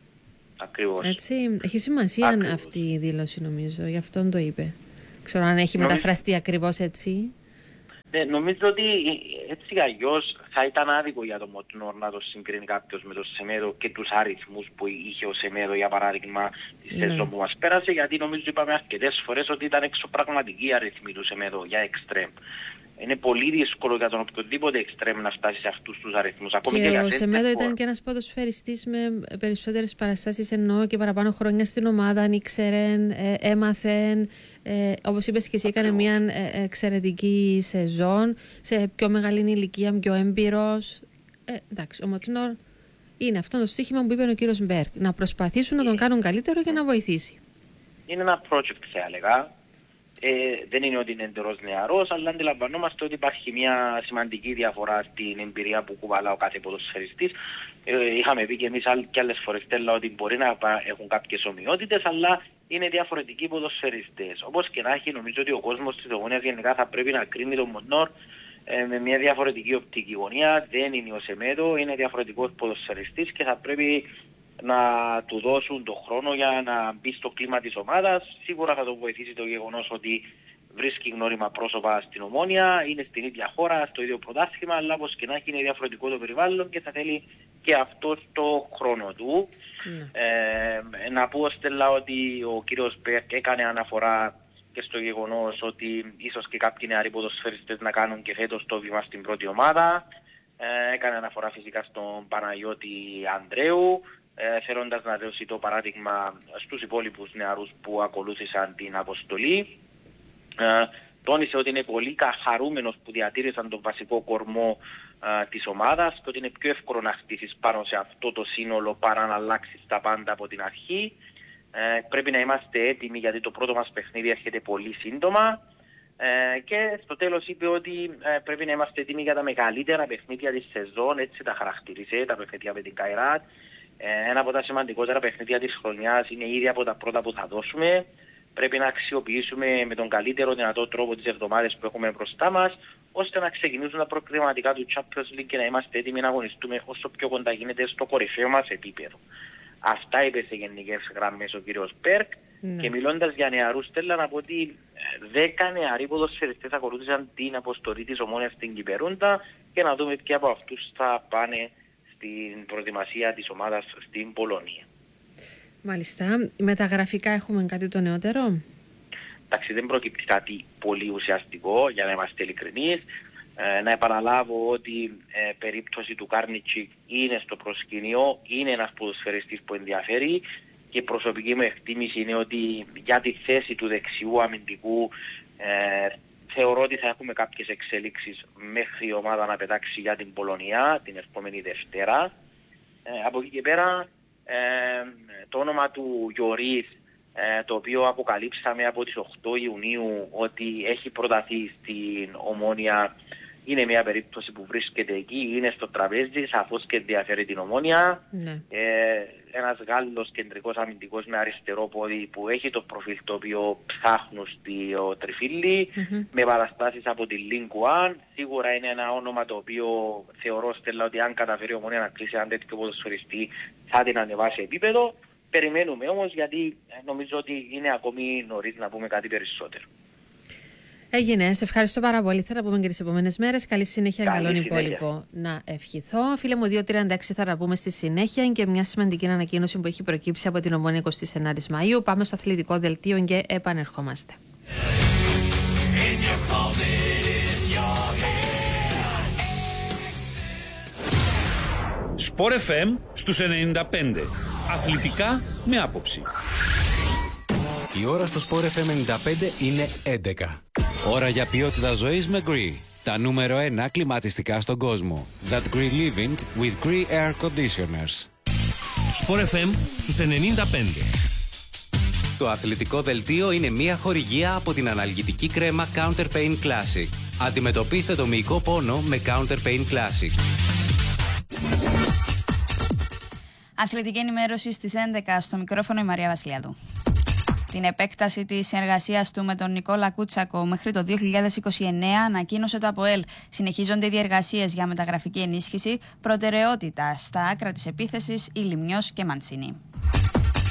Ακριβώς.
Έτσι, έχει σημασία αυτή η δήλωση, νομίζω, γι' αυτόν το είπε. Ξέρω αν έχει μεταφραστεί ακριβώς έτσι.
Ναι, νομίζω ότι έτσι αλλιώς θα ήταν άδικο για το Μοτνόρ να το συγκρίνει κάποιος με το Σεμέδο και τους αριθμούς που είχε ο Σεμέδο, για παράδειγμα, τη σεζόν που μας πέρασε, γιατί νομίζω είπαμε αρκετές φορές ότι ήταν εξωπραγματικοί οι αριθμοί του Σεμέδο για εξτρέμ. Είναι πολύ δύσκολο για τον οποιοδήποτε εξτρέμ να φτάσει σε αυτούς τους αριθμούς.
Και ο Σεμέδο ήταν και ένας ποδοσφαιριστής με περισσότερες παραστάσεις, εννοώ, και παραπάνω χρόνια στην ομάδα, αν ήξερε, έμαθε. Όπως είπες και εσύ, έκανε μια εξαιρετική σεζόν, σε πιο μεγάλη ηλικία, πιο έμπειρος. Εντάξει, ο Μοτνόρ είναι αυτό το στοίχημα που είπε ο κύριος Μπέρκ. Να προσπαθήσουν να τον κάνουν καλύτερο για να βοηθήσει.
Είναι ένα project, θα έλεγα. Δεν είναι ότι είναι εντελώς νεαρός, αλλά αντιλαμβανόμαστε ότι υπάρχει μια σημαντική διαφορά στην εμπειρία που κουβαλά ο κάθε ποδοσφαιριστής. Είχαμε πει και εμείς και άλλες φορές, Στέλλα, ότι μπορεί να έχουν κάποιες ομοιότητες, αλλά είναι διαφορετικοί ποδοσφαιριστές. Όπως και να έχει, νομίζω ότι ο κόσμος της Ομόνοιας γενικά θα πρέπει να κρίνει τον Μοτνόρ με μια διαφορετική οπτική γωνία. Δεν είναι ο Σεμέδο, είναι διαφορετικός ποδοσφαιριστής και θα πρέπει να του δώσουν τον χρόνο για να μπει στο κλίμα της ομάδας. Σίγουρα θα τον βοηθήσει το γεγονός ότι βρίσκει γνώριμα πρόσωπα στην Ομόνια, είναι στην ίδια χώρα, στο ίδιο πρωτάθλημα, αλλά όπως και να έχει είναι διαφορετικό το περιβάλλον και θα θέλει και αυτό το χρόνο του. Να πω, Στέλλα, ότι ο κύριος Μπέρκ έκανε αναφορά και στο γεγονός ότι ίσως και κάποιοι νεαροί ποδοσφαιριστές να κάνουν και φέτος το βήμα στην πρώτη ομάδα. Έκανε αναφορά φυσικά στον Παναγιώτη Ανδρέου, θέλοντας να δώσει το παράδειγμα στους υπόλοιπους νεαρούς που ακολούθησαν την αποστολή. Τόνισε ότι είναι πολύ χαρούμενος που διατήρησαν τον βασικό κορμό της ομάδας και ότι είναι πιο εύκολο να χτίσεις πάνω σε αυτό το σύνολο παρά να αλλάξεις τα πάντα από την αρχή. Πρέπει να είμαστε έτοιμοι γιατί το πρώτο μας παιχνίδι έρχεται πολύ σύντομα. Και στο τέλος είπε ότι πρέπει να είμαστε έτοιμοι για τα μεγαλύτερα παιχνίδια της σεζόν, έτσι τα χαρακτήρισε, τα παιχνίδια με την Καϊράτ. Ένα από τα σημαντικότερα παιχνίδια της χρονιάς είναι ήδη από τα πρώτα που θα δώσουμε. Πρέπει να αξιοποιήσουμε με τον καλύτερο δυνατό τρόπο τις εβδομάδες που έχουμε μπροστά μας, ώστε να ξεκινήσουν τα προκριματικά του Champions League και να είμαστε έτοιμοι να αγωνιστούμε όσο πιο κοντά γίνεται στο κορυφαίο μας επίπεδο. Αυτά είπε σε γενικές γραμμές ο κύριος Μπέρκ. Και μιλώντας για νεαρούς, Στέλλα, να πω ότι 10 νεαροί ποδοσφαιριστές ακολούθησαν την αποστολή της Ομόνοιας στην Κυπερούντα και να δούμε ποιοι από αυτούς θα πάνε στην προετοιμασία της ομάδας στην Πολωνία.
Μάλιστα. Μεταγραφικά έχουμε κάτι το νεότερο?
Εντάξει, δεν προκύπτει κάτι πολύ ουσιαστικό, για να είμαστε ειλικρινείς. Να επαναλάβω ότι περίπτωση του Κάρνιτσικ είναι στο προσκήνιο, είναι ένας ποδοσφαιριστής που ενδιαφέρει και η προσωπική μου εκτίμηση είναι ότι για τη θέση του δεξιού αμυντικού θεωρώ ότι θα έχουμε κάποιες εξελίξεις μέχρι η ομάδα να πετάξει για την Πολωνία την επόμενη Δευτέρα. Από εκεί και πέρα το όνομα του Γιωρίς, το οποίο αποκαλύψαμε από τις 8 Ιουνίου ότι έχει προταθεί στην Ομόνια, είναι μια περίπτωση που βρίσκεται εκεί, είναι στο τραπέζι, σαφώς και ενδιαφέρει την Ομόνια. Ένας Γάλλος κεντρικός αμυντικός με αριστερό πόδι που έχει το προφίλ το οποίο ψάχνουν στο Τριφύλλι, με παραστάσεις από τη Ligue 1. Σίγουρα είναι ένα όνομα το οποίο θεωρώ, Στέλλα, ότι αν καταφέρει η Ομόνια να κλείσει έναν τέτοιο ποδοσφαιριστή θα την ανεβάσει επίπεδο. Περιμένουμε όμως, γιατί νομίζω ότι είναι ακόμη νωρίς να πούμε κάτι περισσότερο.
Έγινε. Σε ευχαριστώ πάρα πολύ. Θα τα πούμε και τις επόμενες μέρες. Καλή συνέχεια, καλόν υπόλοιπο να ευχηθώ. Φίλε μου, 2.36 θα τα πούμε στη συνέχεια και μια σημαντική ανακοίνωση που έχει προκύψει από την Ομόνια 29 Μαΐου. Πάμε στο αθλητικό δελτίο και επανερχόμαστε.
Sport FM στους 95. Αθλητικά με άποψη.
Η ώρα στο Sport FM 95 είναι 11. Ώρα για ποιότητα ζωής με Gree. Τα νούμερο 1 κλιματιστικά στον κόσμο. That Gree Living with Gree Air Conditioners.
Sport FM στους 95.
Το αθλητικό δελτίο είναι μια χορηγία από την αναλγητική κρέμα Counter Pain Classic. Αντιμετωπίστε το μυϊκό πόνο με Counter Pain Classic.
Αθλητική ενημέρωση στις 11 στο μικρόφωνο η Μαρία Βασιλιάδου. Την επέκταση της συνεργασίας του με τον Νικόλα Κούτσακο μέχρι το 2029 ανακοίνωσε το ΑΠΟΕΛ. Συνεχίζονται οι διεργασίες για μεταγραφική ενίσχυση, προτεραιότητα στα άκρα της επίθεσης η Λιμνιός και Μαντσίνη.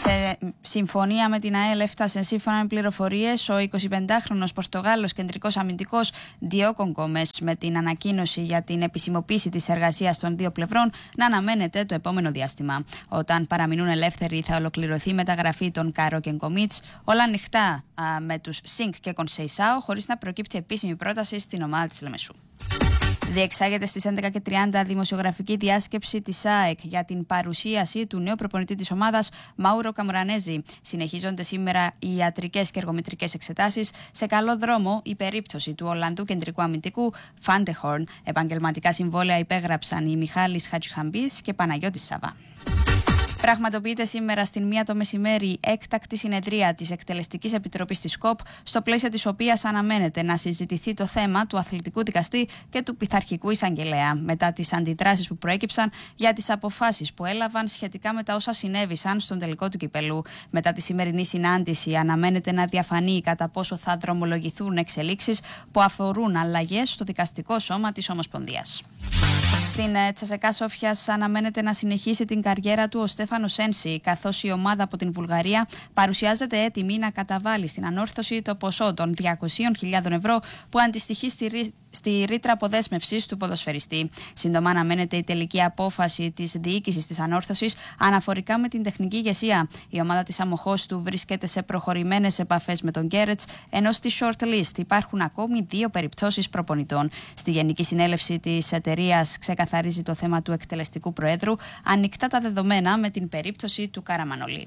Σε συμφωνία με την ΑΕΛ έφτασε σύμφωνα με πληροφορίες ο 25χρονος Πορτογάλος κεντρικός αμυντικός Ντιόκο Γκόμες, με την ανακοίνωση για την επισημοποίηση της εργασίας των δύο πλευρών να αναμένεται το επόμενο διάστημα. Όταν παραμείνουν ελεύθεροι θα ολοκληρωθεί η μεταγραφή των Κάρο και Γκομίτς, όλα ανοιχτά με τους Σινκ και Κονσεϊσάο, χωρίς να προκύπτει επίσημη πρόταση στην ομάδα της Λεμεσού. Διεξάγεται στις 11:30 δημοσιογραφική διάσκεψη της ΑΕΚ για την παρουσίαση του νέου προπονητή της ομάδας Μάουρο Καμουρανέζη. Συνεχίζονται σήμερα οι ιατρικές και εργομετρικές εξετάσεις. Σε καλό δρόμο η περίπτωση του Ολλανδού κεντρικού αμυντικού Φάντεχορν. Επαγγελματικά συμβόλαια υπέγραψαν οι Μιχάλης Χατζιχαμπής και Παναγιώτης Σαββά. Πραγματοποιείται σήμερα στην 1 το μεσημέρι έκτακτη συνεδρία της Εκτελεστικής Επιτροπής της ΚΟΠ, στο πλαίσιο της οποίας αναμένεται να συζητηθεί το θέμα του αθλητικού δικαστή και του πειθαρχικού εισαγγελέα, μετά τις αντιδράσεις που προέκυψαν για τις αποφάσεις που έλαβαν σχετικά με τα όσα συνέβησαν στον τελικό του κυπελού. Μετά τη σημερινή συνάντηση, αναμένεται να διαφανεί κατά πόσο θα δρομολογηθούν εξελίξεις που αφορούν αλλαγές στο δικαστικό σώμα της Ομοσπονδίας. Στην Τσεσεκά Σόφιας αναμένεται να συνεχίσει την καριέρα του ο Στέφανο Σένση, καθώς η ομάδα από την Βουλγαρία παρουσιάζεται έτοιμη να καταβάλει στην ανόρθωση το ποσό των 200.000 ευρώ που αντιστοιχεί στη ρήτρα αποδέσμευσης του ποδοσφαιριστή. Σύντομα αναμένεται η τελική απόφαση της διοίκησης της ανόρθωσης αναφορικά με την τεχνική ηγεσία. Η ομάδα της Αμοχώστου βρίσκεται σε προχωρημένες επαφές με τον Γκέρετς, ενώ στη shortlist υπάρχουν ακόμη 2 περιπτώσεις προπονητών. Στη Γενική Συνέλευση της εταιρείας ξεκαθαρίζει το θέμα του εκτελεστικού προέδρου, ανοιχτά τα δεδομένα με την περίπτωση του Καραμανολή.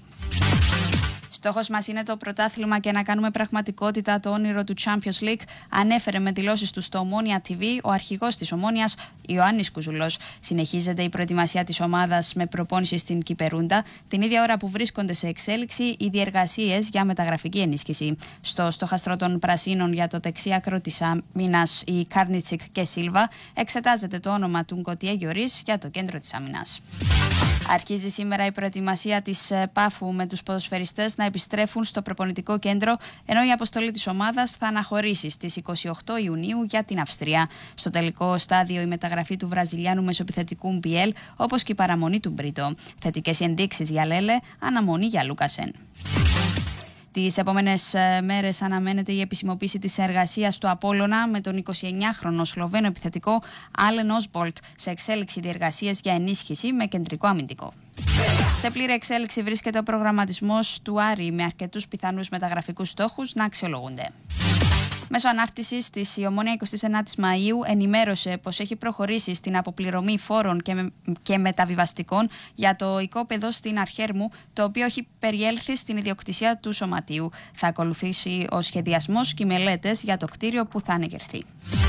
Στόχος μας είναι το πρωτάθλημα και να κάνουμε πραγματικότητα το όνειρο του Champions League, ανέφερε με δηλώσεις του στο Ομόνοια TV ο αρχηγός της Ομόνοιας, Ιωάννης Κουζουλός. Συνεχίζεται η προετοιμασία της ομάδας με προπόνηση στην Κυπερούντα, την ίδια ώρα που βρίσκονται σε εξέλιξη οι διεργασίες για μεταγραφική ενίσχυση. Στο στόχαστρο των Πρασίνων για το δεξιάκρο της άμυνας, η Κάρνιτσικ και Σίλβα, εξετάζεται το όνομα του Γκοτιέ Γιωρίς για το κέντρο της άμυνας. Αρχίζει σήμερα η προετοιμασία της Πάφου με τους ποδοσφαιριστές να επιστρέφουν στο προπονητικό κέντρο, ενώ η αποστολή της ομάδας θα αναχωρήσει στις 28 Ιουνίου για την Αυστρία. Στο τελικό στάδιο η μεταγραφή του Βραζιλιάνου μεσοεπιθετικού Μπιέλ, όπως και η παραμονή του Μπρίτο. Θετικές ενδείξεις για Λέλε, αναμονή για Λούκασεν. Τις επόμενες μέρες αναμένεται η επισημοποίηση της εργασίας του Απόλλωνα με τον 29χρονο Σλοβαίνο επιθετικό Άλεν Όσμπολτ, σε εξέλιξη διεργασίες για ενίσχυση με κεντρικό αμυντικό. Σε πλήρη εξέλιξη βρίσκεται ο προγραμματισμός του Άρη, με αρκετούς πιθανούς μεταγραφικούς στόχους να αξιολογούνται. Μέσω ανάρτησης της, η Ομόνοια 29 Μαΐου ενημέρωσε πως έχει προχωρήσει στην αποπληρωμή φόρων και μεταβιβαστικών για το οικόπεδο στην Αρχέρμου, το οποίο έχει περιέλθει στην ιδιοκτησία του Σωματείου. Θα ακολουθήσει ο σχεδιασμός και οι μελέτες για το κτίριο που θα ανεγερθεί.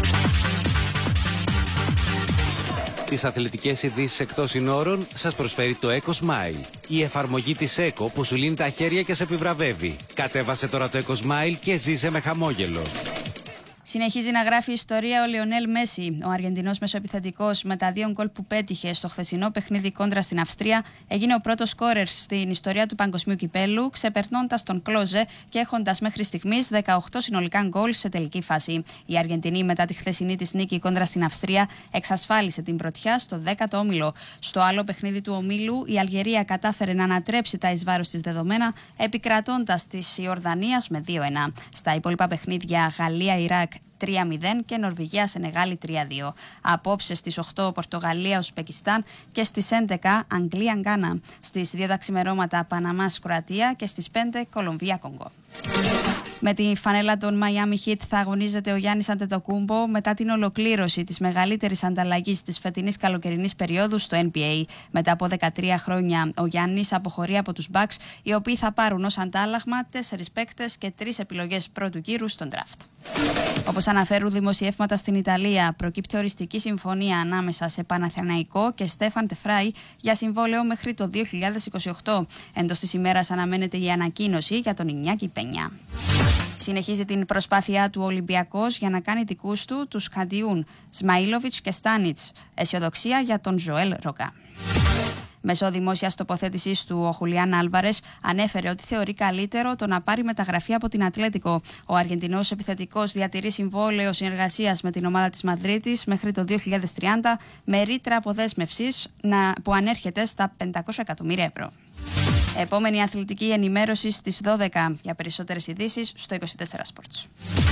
Τις αθλητικές ειδήσεις εκτός συνόρων σας προσφέρει το Eco Smile. Η εφαρμογή της Eco που σου λύνει τα χέρια και σε επιβραβεύει. Κατέβασε τώρα το Eco Smile και ζήσε με χαμόγελο.
Συνεχίζει να γράφει ιστορία ο Λιονέλ Μέση. Ο Αργεντινός μεσοεπιθετικός, με τα 2 γκολ που πέτυχε στο χθεσινό παιχνίδι κόντρα στην Αυστρία, έγινε ο πρώτος σκόρερ στην ιστορία του Παγκοσμίου Κυπέλου, ξεπερνώντας τον Κλόζε και έχοντας μέχρι στιγμής 18 συνολικά γκολ σε τελική φάση. Η Αργεντινή, μετά τη χθεσινή της νίκη κόντρα στην Αυστρία, εξασφάλισε την πρωτιά στο 10ο όμιλο. Στο άλλο παιχνίδι του ομίλου, η Αλγερία κατάφερε να ανατρέψει τα εις βάρος της δεδομένα, επικρατώντας της Ιορδανίας με 2-1. Στα υπόλοιπα παιχνίδια, Γαλλία-Ιράκ 3-0 και Νορβηγία-Σενεγάλη 3-2. Απόψε στις 8 Πορτογαλία-Ουσπεκιστάν και στις 11 Αγγλία-Γκάνα. Στις 2 τα ξημερώματα Παναμάς-Κροατία και στις 5 Κολομβία-Κονγκό. Με τη φανέλα των Miami Heat θα αγωνίζεται ο Γιάννης Αντετοκούμπο μετά την ολοκλήρωση της μεγαλύτερης ανταλλαγής της φετινής καλοκαιρινής περίοδου στο NBA. Μετά από 13 χρόνια ο Γιάννης αποχωρεί από τους Bucks, οι οποίοι θα πάρουν ως αντάλλαγμα 4 παίκτες και 3 επιλογές πρώτου γύρου στον draft. Όπως αναφέρουν δημοσιεύματα στην Ιταλία, προκύπτει οριστική συμφωνία ανάμεσα σε Παναθηναϊκό και Στέφαν Τεφράι για συμβόλαιο μέχρι το 2028. Εντός της ημέρας αναμένεται η ανακοίνωση για τον Ινιάκη Πένια. Συνεχίζει την προσπάθειά του Ολυμπιακός για να κάνει δικούς του τους Καντιούν, Σμαΐλοβιτς και Στάνιτς. Αισιοδοξία για τον Ζωέλ Ροκά. Μέσω δημόσιας τοποθέτησής του, ο Χουλιάν Άλβαρες ανέφερε ότι θεωρεί καλύτερο το να πάρει μεταγραφή από την Ατλέτικο. Ο Αργεντινός επιθετικός διατηρεί συμβόλαιο συνεργασίας με την ομάδα της Μαδρίτης μέχρι το 2030, με ρήτρα αποδέσμευσης που ανέρχεται στα 500 εκατομμύρια ευρώ. Επόμενη αθλητική ενημέρωση στις 12. Για περισσότερες ειδήσεις στο 24 Sports.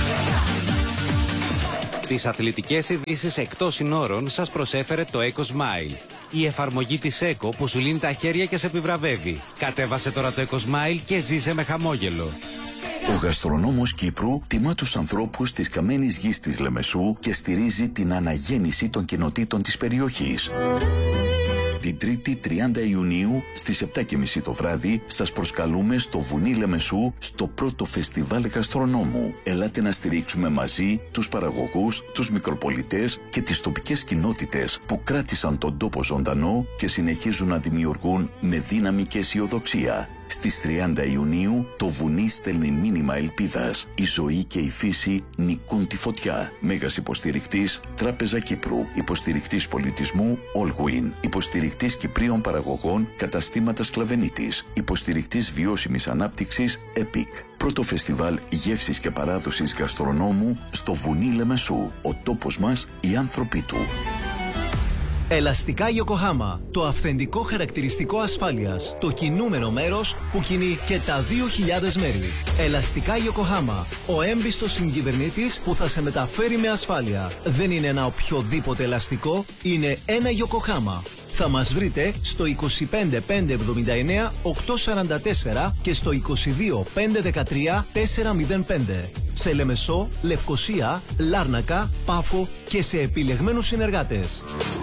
Τις αθλητικές ειδήσεις εκτός συνόρων σας προσέφερε το Eco Smile. Η εφαρμογή της Eco που σου λύνει τα χέρια και σε επιβραβεύει. Κατέβασε τώρα το Eco Smile και ζήσε με χαμόγελο.
Ο γαστρονόμος Κύπρου τιμά τους ανθρώπους της καμένης γης της Λεμεσού και στηρίζει την αναγέννηση των κοινοτήτων της περιοχής. Την 3η 30 Ιουνίου στις 7:30 το βράδυ σας προσκαλούμε στο Βουνί Λεμεσού στο πρώτο φεστιβάλ γαστρονόμου. Ελάτε να στηρίξουμε μαζί τους παραγωγούς, τους μικροπολιτές και τις τοπικές κοινότητες που κράτησαν τον τόπο ζωντανό και συνεχίζουν να δημιουργούν με δύναμη και αισιοδοξία. Στις 30 Ιουνίου το βουνί στέλνει μήνυμα ελπίδας. Η ζωή και η φύση νικούν τη φωτιά. Μέγας υποστηρικτής Τράπεζα Κύπρου. Υποστηρικτής πολιτισμού Allwin. Υποστηρικτής Κυπρίων παραγωγών Καταστήματα Σκλαβενίτης. Υποστηρικτής βιώσιμης ανάπτυξης EPIC. Πρώτο φεστιβάλ γεύσης και παράδοσης γαστρονόμου στο Βουνί Λεμεσού. Ο τόπος μας, οι άνθρωποι του.
Ελαστικά Yokohama, το αυθεντικό χαρακτηριστικό ασφάλειας. Το κινούμενο μέρος που κινεί και τα 2.000 μέρη. Ελαστικά Yokohama, ο έμπιστος συγκυβερνήτης που θα σε μεταφέρει με ασφάλεια. Δεν είναι ένα οποιοδήποτε ελαστικό, είναι ένα Yokohama. Θα μας βρείτε στο 25 579 844 και στο 22 513 405. Σε Λεμεσό, Λευκοσία, Λάρνακα, Πάφο και σε επιλεγμένους συνεργάτες.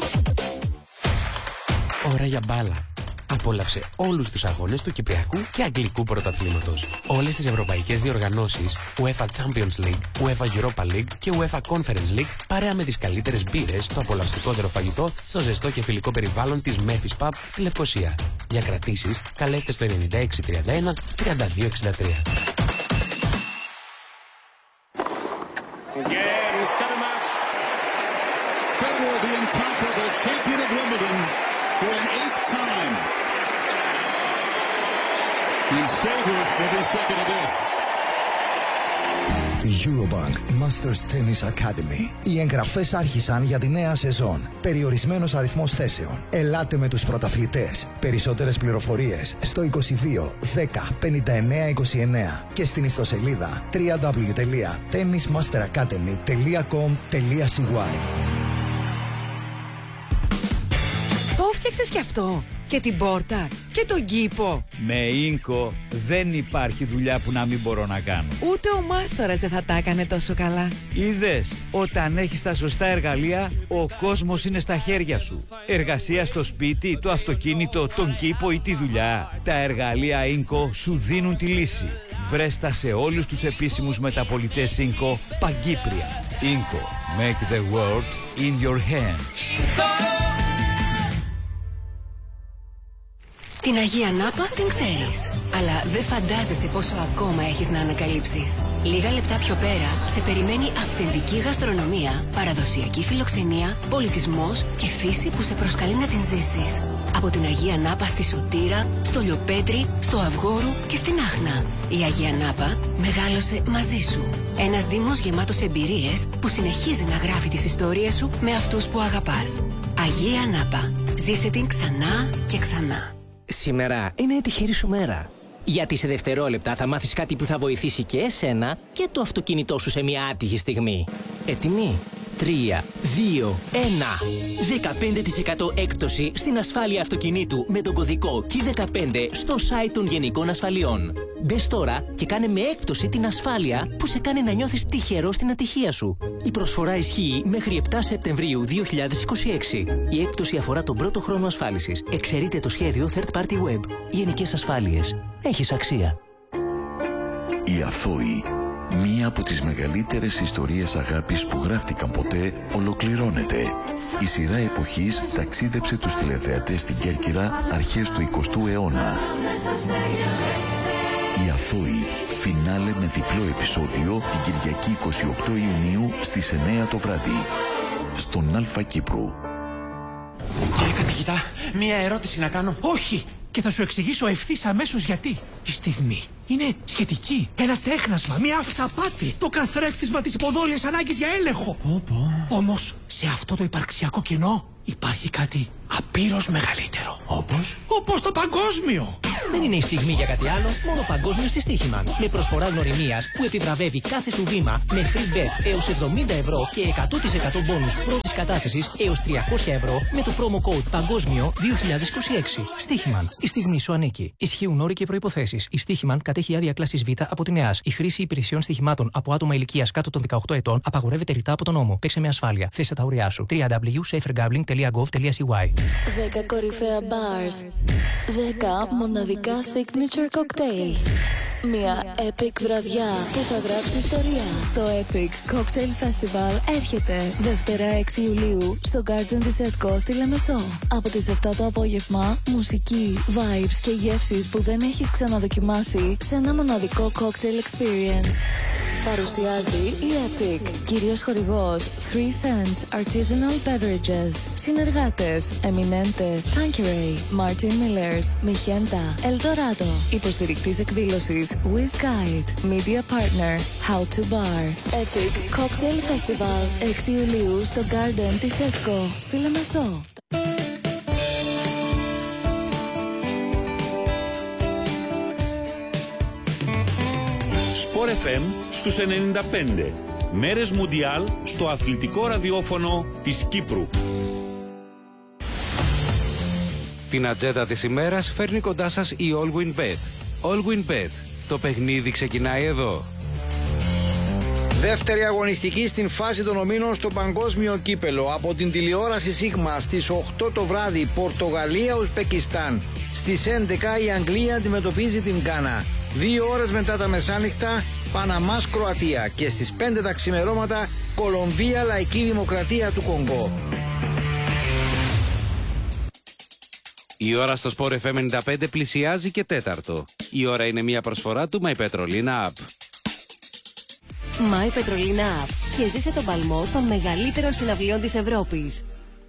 Ώρα για μπάλα. Απόλαυσε όλους τους αγώνες του Κυπριακού και Αγγλικού Πρωταθλήματος. Όλες τις ευρωπαϊκές διοργανώσεις, UEFA Champions League, UEFA Europa League και UEFA Conference League, παρέα με τις καλύτερες μπύρες, το απολαυστικότερο φαγητό, στο ζεστό και φιλικό περιβάλλον της Memphis Pub στη Λευκοσία. Για κρατήσεις, καλέστε στο 9631 3263.
Federer, the incomparable champion of Wimbledon for an 8th time. And savor every second of this.
Eurobank Masters Tennis Academy. Οι εγγραφές άρχισαν για τη νέα σεζόν. Περιορισμένος αριθμός θέσεων. Ελάτε με τους πρωταθλητές. Περισσότερες πληροφορίες στο 22 10 59 29 και στην ιστοσελίδα www.tennismasteracademy.com.cy.
Το φτιάξες κι αυτό, και την πόρτα και τον κήπο.
Με Ίνκο δεν υπάρχει δουλειά που να μην μπορώ να κάνω.
Ούτε ο μάστορας δεν θα τα έκανε τόσο καλά.
Είδες, όταν έχεις τα σωστά εργαλεία, ο κόσμος είναι στα χέρια σου. Εργασία στο σπίτι, το αυτοκίνητο, τον κήπο ή τη δουλειά. Τα εργαλεία Ίνκο σου δίνουν τη λύση. Βρες τα σε όλους τους επίσημους μεταπολιτές Ίνκο παγκύπρια. Ίνκο, make the world in your hands.
Την Αγία Νάπα την ξέρεις, αλλά δεν φαντάζεσαι πόσο ακόμα έχεις να ανακαλύψεις. Λίγα λεπτά πιο πέρα σε περιμένει αυθεντική γαστρονομία, παραδοσιακή φιλοξενία, πολιτισμός και φύση που σε προσκαλεί να την ζήσεις. Από την Αγία Νάπα στη Σωτήρα, στο Λιοπέτρι, στο Αυγόρου και στην Άχνα. Η Αγία Νάπα μεγάλωσε μαζί σου. Ένας δήμος γεμάτος εμπειρίες που συνεχίζει να γράφει τις ιστορίες σου με αυτούς που αγαπάς. Αγία Νάπα. Ζήσε την ξανά και ξανά.
Σήμερα είναι η τυχερή σου μέρα. Γιατί σε δευτερόλεπτα θα μάθεις κάτι που θα βοηθήσει και εσένα και το αυτοκίνητό σου σε μια άτυχη στιγμή. Έτοιμοι? 3, 2, 1. 15% έκπτωση στην ασφάλεια αυτοκινήτου με τον κωδικό K15 στο site των Γενικών Ασφαλιών. Μπες τώρα και κάνε με έκπτωση την ασφάλεια που σε κάνει να νιώθεις τυχερό στην ατυχία σου. Η προσφορά ισχύει μέχρι 7 Σεπτεμβρίου 2026. Η έκπτωση αφορά τον πρώτο χρόνο ασφάλισης. Εξαιρείται το σχέδιο Third Party Web. Γενικές Ασφάλειες. Έχεις αξία.
Η Αθώη, μία από τις μεγαλύτερες ιστορίες αγάπης που γράφτηκαν ποτέ, ολοκληρώνεται. Η σειρά εποχής ταξίδεψε τους τηλεθεατές στην Κέρκυρα αρχές του 20ου αιώνα. Η Αθώη, φινάλε με διπλό επεισόδιο την Κυριακή 28 Ιουνίου στις 9 το βράδυ. Στον Αλφα Κύπρου.
Κύριε καθηγητά, μία ερώτηση να κάνω. Όχι! Και θα σου εξηγήσω ευθύς αμέσως γιατί. Η στιγμή είναι σχετική. Ένα τέχνασμα, μία αυταπάτη. Το καθρέφτισμα της υποδόλιας ανάγκης για έλεγχο. Όμως, σε αυτό το υπαρξιακό κοινό υπάρχει κάτι απείρως μεγαλύτερο. Όπως? Όπως το παγκόσμιο.
Δεν είναι η στιγμή για κάτι άλλο, μόνο παγκόσμιο στη Στοίχημαν. Με προσφορά γνωριμίας που επιβραβεύει κάθε σου βήμα με free bet έως 70 ευρώ και 100% μπόνους πρώτης κατάθεσης έως 300 ευρώ με το promo code Παγκόσμιο 2026. Στοίχημαν. Η στιγμή σου ανήκει. Ισχύουν όροι και προϋποθέσεις. Η Στοίχημαν κατέχει άδεια κλάσης Β από την ΕΑΣ. Η χρήση υπηρεσιών στοιχημάτων από άτομα ηλικίας κάτω των 18 ετών απαγορεύεται ρητά από τον νόμο. Παίξε με ασφάλεια. Θέσε τα όρια σου. www.safergambling.gov.cy
10 κορυφαία bars. 10 μοναδικά signature cocktails. Μια epic βραδιά που θα γράψει ιστορία. Το Epic Cocktail Festival έρχεται Δευτέρα 6 Ιουλίου στο Garden της ΕΤΚΟ στη Λεμεσό. Από τις 7 το απόγευμα, μουσική, vibes και γεύσεις που δεν έχεις ξαναδοκιμάσει σε ένα μοναδικό cocktail experience. Παρουσιάζει η Epic, κύριος χορηγός 3 Cents Artisanal Beverages. Συνεργάτες Eminente, Tanqueray, Martin Millers, Mijenta, Eldorado. Υποστηρικτής εκδήλωσης Wiz Guide. Media Partner How to Bar. Epic Cocktail Festival 6 Ιουλίου στο Garden της ΕΤΚΟ στη Λεμεσό.
Sport FM στους 95. Μέρες Μουντιάλ στο αθλητικό ραδιόφωνο της Κύπρου.
Την ατζέντα της ημέρας φέρνει κοντά σας η All Win Bet. All Win Bet. Το παιχνίδι ξεκινάει εδώ.
Δεύτερη αγωνιστική στην φάση των ομίλων στο παγκόσμιο κύπελο. Από την τηλεόραση Σίγμα στις 8 το βράδυ, Πορτογαλία-Ουσπεκιστάν. Στις 11 η Αγγλία αντιμετωπίζει την Γκάνα. 2 ώρες μετά τα μεσάνυχτα, Παναμάς-Κροατία. Και στις 5 τα ξημερώματα, Κολομβία-Λαϊκή Δημοκρατία του Κονγκό.
Η ώρα στο Sport FM 95 πλησιάζει και τέταρτο. Η ώρα είναι μια προσφορά του My Petrolina App.
My Petrolina App. Και ζήσε τον παλμό των μεγαλύτερων συναυλιών της Ευρώπης.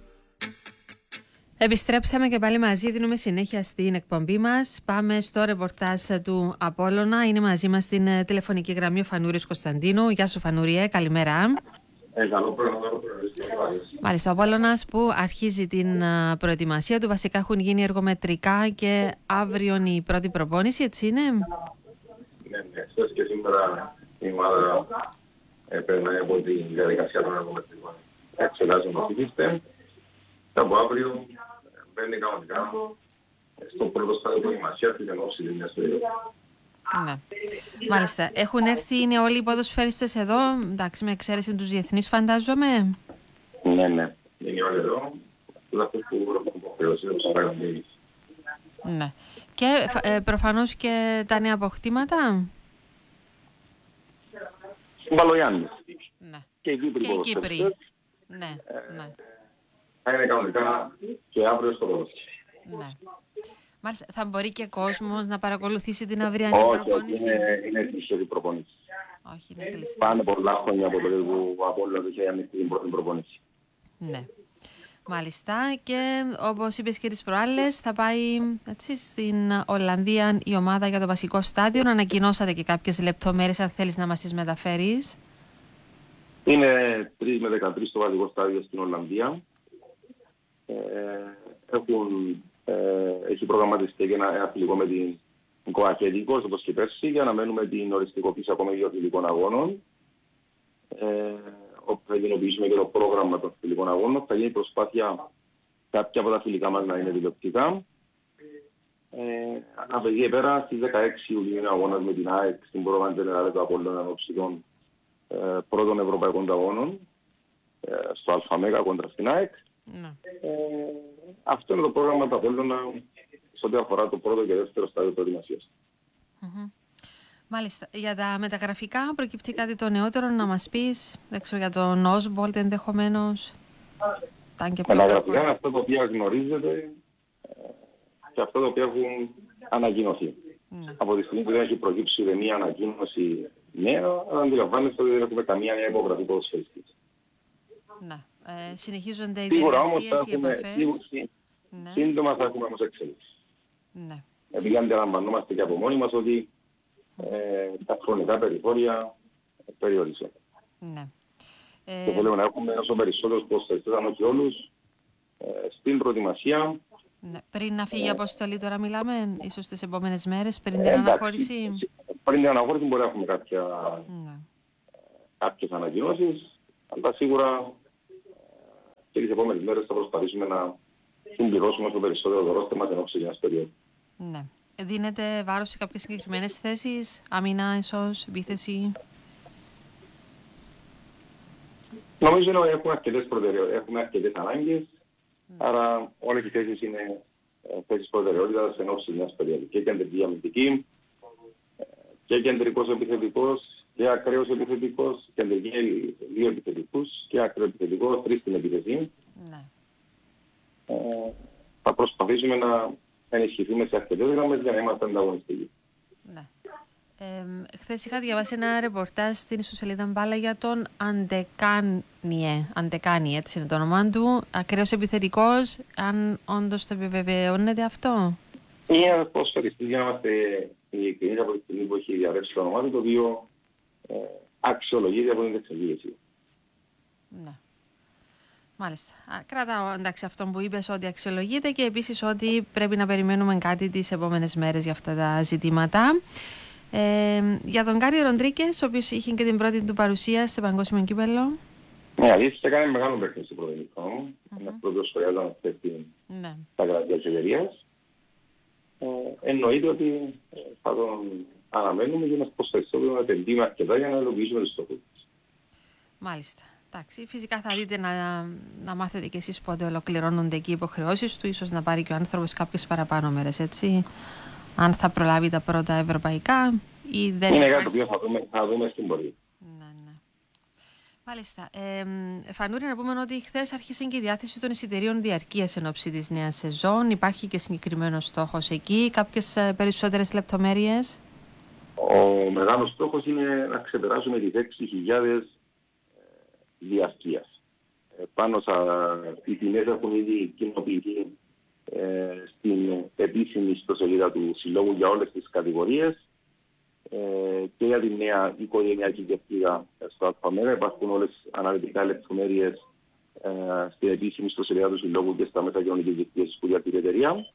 Επιστρέψαμε και πάλι μαζί, δίνουμε συνέχεια στην εκπομπή μας. Πάμε στο ρεπορτάζ του Απόλλωνα. Είναι μαζί μας στην τηλεφωνική γραμμή ο Φανούρης Κωνσταντίνου. Γεια σου Φανούριε, καλημέρα. Μάλιστα, ο Απόλλωνας που αρχίζει την προετοιμασία του. Βασικά έχουν γίνει εργομετρικά και αύριο η πρώτη προπόνηση, έτσι είναι?
Ναι, χθες και σήμερα η ομάδα περνάει από τη διαδικασία των εργομετρικών. Εξετάζουν το φύγιστε. Από αύριο μπαίνει κανονικά στο πρώτο στάδιο προετοιμασίας της ενόψης της μιας περίοδου.
Ναι. Μάλιστα. Έχουν έρθει, είναι όλοι οι ποδοσφαιριστές εδώ, εντάξει, με εξαίρεση τους διεθνείς φαντάζομαι.
Ναι. Είναι όλοι εδώ. Αυτούς που έχουν υποχρεώσει τους αγωνίες.
Ναι. Και προφανώς και τα νέα αποκτήματα.
Μπαλογιάννης.
Ναι.
Και οι Κύπροι.
Ναι.
Θα είναι κανονικά και αύριο στο ποδόσφαιρο.
Ναι. Μάλιστα, θα μπορεί και κόσμος να παρακολουθήσει την αυριανή προπόνηση?
Όχι, είναι τυχερή προπόνηση.
Όχι, είναι κλειστή.
Πάνε πολλά χρόνια από τότε που ο Απόλλωνας είχε ανοιχτεί την πρώτη προπόνηση.
Ναι. Μάλιστα, και όπως είπες και τις προάλλες, θα πάει έτσι, στην Ολλανδία η ομάδα για το βασικό στάδιο. Ανακοινώσατε και κάποιες λεπτομέρειες, αν θέλεις να μας τις μεταφέρεις.
Είναι 3 με 13 το βασικό στάδιο στην Ολλανδία. Έχει προγραμματιστεί και ένα φιλικό με την Κοαχέτικος, όπως και πέρσι, για να μένουμε την οριστικοποίηση ακόμα δύο φιλικών αγώνων. Όπου θα κοινοποιήσουμε και το πρόγραμμα των φιλικών αγώνων. Θα γίνει προσπάθεια κάποια από τα φιλικά μας να είναι τηλεοπτικά. Από εκεί πέρα, στις 16 Ιουλίου είναι αγώνας με την ΑΕΚ στην πρόγραμμα Τζενεράλε του Απόλλωνα ενόψει των πρώτων ευρωπαϊκών αγώνων στο ΑΜΕΓΑ κόντρα στην ΑΕΚ. Αυτό είναι το πρόγραμμα του Απόλλωνα σε ό,τι αφορά το πρώτο και δεύτερο στάδιο προετοιμασίας.
Μάλιστα. Για τα μεταγραφικά προκύπτει κάτι το νεότερο να μας πεις, έξω για τον Όσμπολτ ενδεχομένως?
Μεταγραφικά είναι αυτά τα οποία γνωρίζετε και αυτά τα οποία έχουν ανακοινωθεί. Από τη στιγμή που δεν έχει προκύψει μία ανακοίνωση νέα, αντιλαμβάνεστε ότι δεν έχουμε καμία νέα υπογραφή ποδοσφαιριστής.
Συνεχίζονται οι διεργασίες, οι επαφές.
Σύντομα θα έχουμε όμως εξέλιξη. Επειδή αντιλαμβανόμαστε και από μόνοι μας ότι τα χρονικά περιθώρια περιορίζονται. Και θέλουμε να έχουμε όσο περισσότερους ποδοσφαιριστές, αν όχι όλους, στην προετοιμασία
Ναι. Πριν να φύγει η αποστολή τώρα μιλάμε, ίσως τις επόμενες μέρες, πριν την αναχώρηση.
Πριν την αναχώρηση μπορεί να έχουμε κάποιες ανακοινώσεις, αλλά σίγουρα και τις επόμενες μέρες θα προσπαθήσουμε να συμπληρώσουμε όσο περισσότερο το ρόστερ μας εν ώψη μιας περίοδου.
Ναι. Δίνεται βάρος σε κάποιες συγκεκριμένες θέσεις, άμυνα, ίσως, επίθεση?
Νομίζω ότι έχουμε αρκετές προτεραιότητες, έχουμε αρκετές ανάγκες, άρα όλες οι θέσεις είναι θέσεις προτεραιότητας εν ώψη μιας περίοδου. Και κεντρική αμυντική, και κεντρικός επιθετικός, και ακραίος επιθετικός, κεντρική 2 επιθετικούς και ακραίο επιθετικό 3 στην επίθεση.
Ναι.
Θα προσπαθήσουμε να ενισχυθούμε σε αρκετές γραμμές για να είμαστε ανταγωνιστικοί.
Ναι. Χθες είχα διαβάσει ένα ρεπορτάζ στην ιστοσελίδα Μπάλα για τον Αντεκάνι, έτσι είναι το όνομά του, ακραίος επιθετικός, αν όντως θα επιβεβαιώνεται αυτό?
Είναι ένας ποδοσφαιριστής, για να είμαστε ειλικρινείς, από τη στιγμή που έχει διαρρεύσει το όνομά του, το οποίο αξιολογείται από την εξελίξη.
Ναι. Μάλιστα. Κρατάω εντάξει αυτόν που είπες, ότι αξιολογείται, και επίσης ότι πρέπει να περιμένουμε κάτι τις επόμενες μέρες για αυτά τα ζητήματα. Για τον Γκάρι Ροντρίκες, ο οποίος είχε και την πρώτη του παρουσία στο παγκόσμιο κύπελλο.
Ναι, αλήθεια, έκανε μεγάλο παιχνίδι στο πρωτοεμικό. Ένας πρώτος σχολιάζαν αυτή τα κρατία της εταιρείας. Εννοείται ότι θα τον αναμένουμε για να προσθέσουμε να επενδύουμε αρκετά για να υλοποιήσουμε τους στόχους.
Μάλιστα. Εντάξει, φυσικά θα δείτε να μάθετε κι εσείς πότε ολοκληρώνονται εκεί οι υποχρεώσεις του, ίσως να πάρει και ο άνθρωπος κάποιες παραπάνω μέρες, έτσι. Αν θα προλάβει τα πρώτα ευρωπαϊκά ή δεν.
Είναι κάτι που θα δούμε στην πορεία.
Ναι. Μάλιστα. Φανούρη, να πούμε ότι χθες άρχισε και η διάθεση των εισιτηρίων διαρκείας εν ώψη της νέας σεζόν. Υπάρχει και συγκεκριμένος στόχος εκεί, κάποιες περισσότερες λεπτομέρειες?
Ο μεγάλος στόχος είναι να ξεπεράσουμε τις 6.000 διαρκείας. Πάνω οι τιμές έχουν ήδη κοινοποιηθεί στην επίσημη ιστοσελίδα του Συλλόγου για όλες τις κατηγορίες, και για τη νέα οικογενειακή κερκίδα στο ΑΜΕΡΑ υπάρχουν όλες αναλυτικά λεπτομέρειες στην επίσημη ιστοσελίδα του Συλλόγου και στα μέσα κοινωνικής δικτύωσης που διατηρεί η εταιρεία.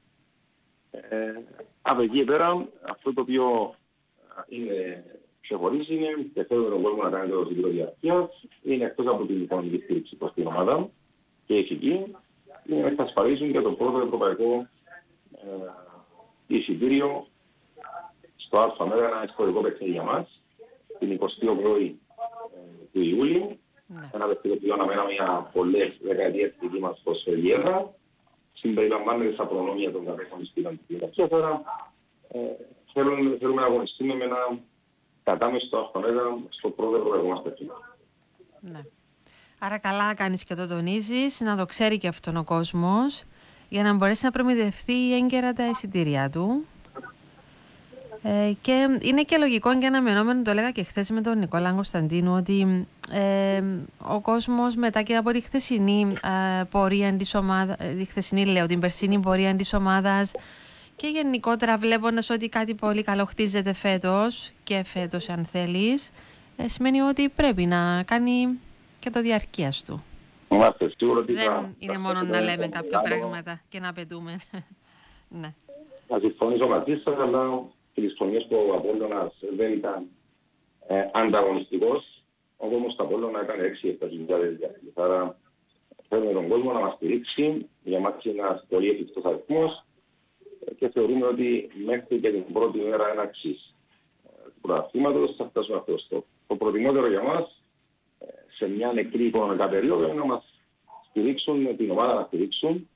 Από εκεί πέρα, αυτό το οποίο είναι ξεχωρίζει είναι και θέλουμε τον κόσμο να κάνει το ζήτημα διαρκείας, είναι εκτός από την οικονομική στήριξη προς την ομάδα και ηθική, είναι να εξασφαλίσουν και το πρώτο ευρωπαϊκό εισιτήριο στο ΑΜΕΡΑ, ένα ιστορικό παιχνίδι για μας, την 28η του Ιούλη. Ένα παιχνίδι που αναμέναμε για πολλές δεκαετίες της δική μας ποδοσφαιρική. Συμπεριλαμβάνεται στα προνόμια των καθέσεων της κοινωνικής. Άρα θέλουμε να αγωνιστούμε με ένα κατάμεστο στο ΑΜΕΡΑ στο πρώτο ευρωπαϊκό μας παιχνίδι.
Ναι. Άρα καλά κάνεις και το τονίζεις, να το ξέρει και αυτόν ο κόσμος, για να μπορέσει να προμηθευτεί έγκαιρα τα εισιτήριά του. Και είναι και λογικό και αναμενόμενο, το έλεγα και χθες με τον Νικόλα Κωνσταντίνου, ότι ο κόσμος μετά και από τη χθεσινή πορεία της ομάδας, την περσινή πορεία της ομάδας, και γενικότερα βλέποντας ότι κάτι πολύ καλό χτίζεται φέτος, και φέτος αν θέλεις, σημαίνει ότι πρέπει να κάνει και το διαρκείας του. Δεν είναι μόνο να λέμε κάποια πράγματα και να απαιτούμε. Ναι.
Να συμφωνήσω μαζί σας, αλλά τις χρονιές που ο Απόλλωνας δεν ήταν ανταγωνιστικός, ο κόσμος του Απόλλωνα έκανε 6-7.000 διάρκειες. Άρα θέλουμε τον κόσμο να μας στηρίξει, για μας είναι ένας πολύ εφικτός αριθμός, και θεωρούμε ότι μέχρι και την πρώτη μέρα έναρξης του πρωταθλήματος θα φτάσουμε αυτό το στόχο. Το προτιμότερο για μας, σε μια νεκρή οικονομικά περίοδο, είναι να μας στηρίξουν, την ομάδα να στηρίξουν,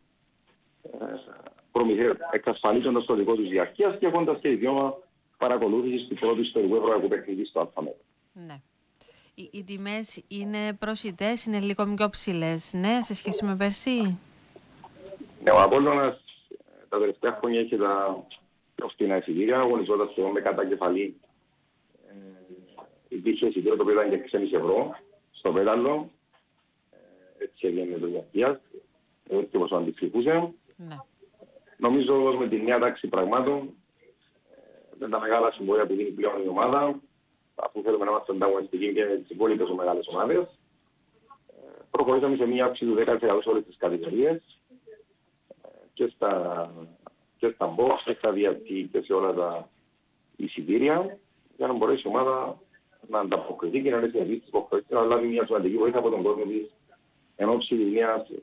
εξασφαλίζοντας το δικό τους διαρκείας και έχοντας και δικαίωμα παρακολούθησης του πρώτου ιστορικού ευρωπαϊκού παιχνίδι στο ΑΜΕΡΑ.
Ναι. Οι τιμές είναι προσιτές, είναι λίγο πιο ψηλές, ναι, σε σχέση με πέρσι?
Ναι, ο Απόλλωνας τα τελευταία χρόνια έχει τα πιο φθηνά εισιτήρια, αγωνιζόταν σχεδόν με κατακεφαλή. Υπήρχε εισιτήριο το οποίο ήταν και 6,5 ευρώ στο πέταλο, έτσι έγινε το διαρκείας, έτσι όπως αντιψηφούσε.
Ναι.
Νομίζω ότι με τη νέα τάξη πραγμάτων, με τα μεγάλα συμπορία που δίνει πλέον η ομάδα, αφού θέλουμε να είμαστε ανταγωνιστικοί και με τις υπόλοιπες μεγάλες ομάδες, προχωρήσαμε σε μια αύξηση του 10% σε όλες τις κατηγορίες, και και στα box και στα VIP και σε όλα τα εισιτήρια για να μπορέσει η ομάδα να ανταποκριθεί και να είναι συνεχίσει τις υποχρεώσεις, να λάβει μια σημαντική βοήθεια από τον κόσμο της εν ώψη της μιας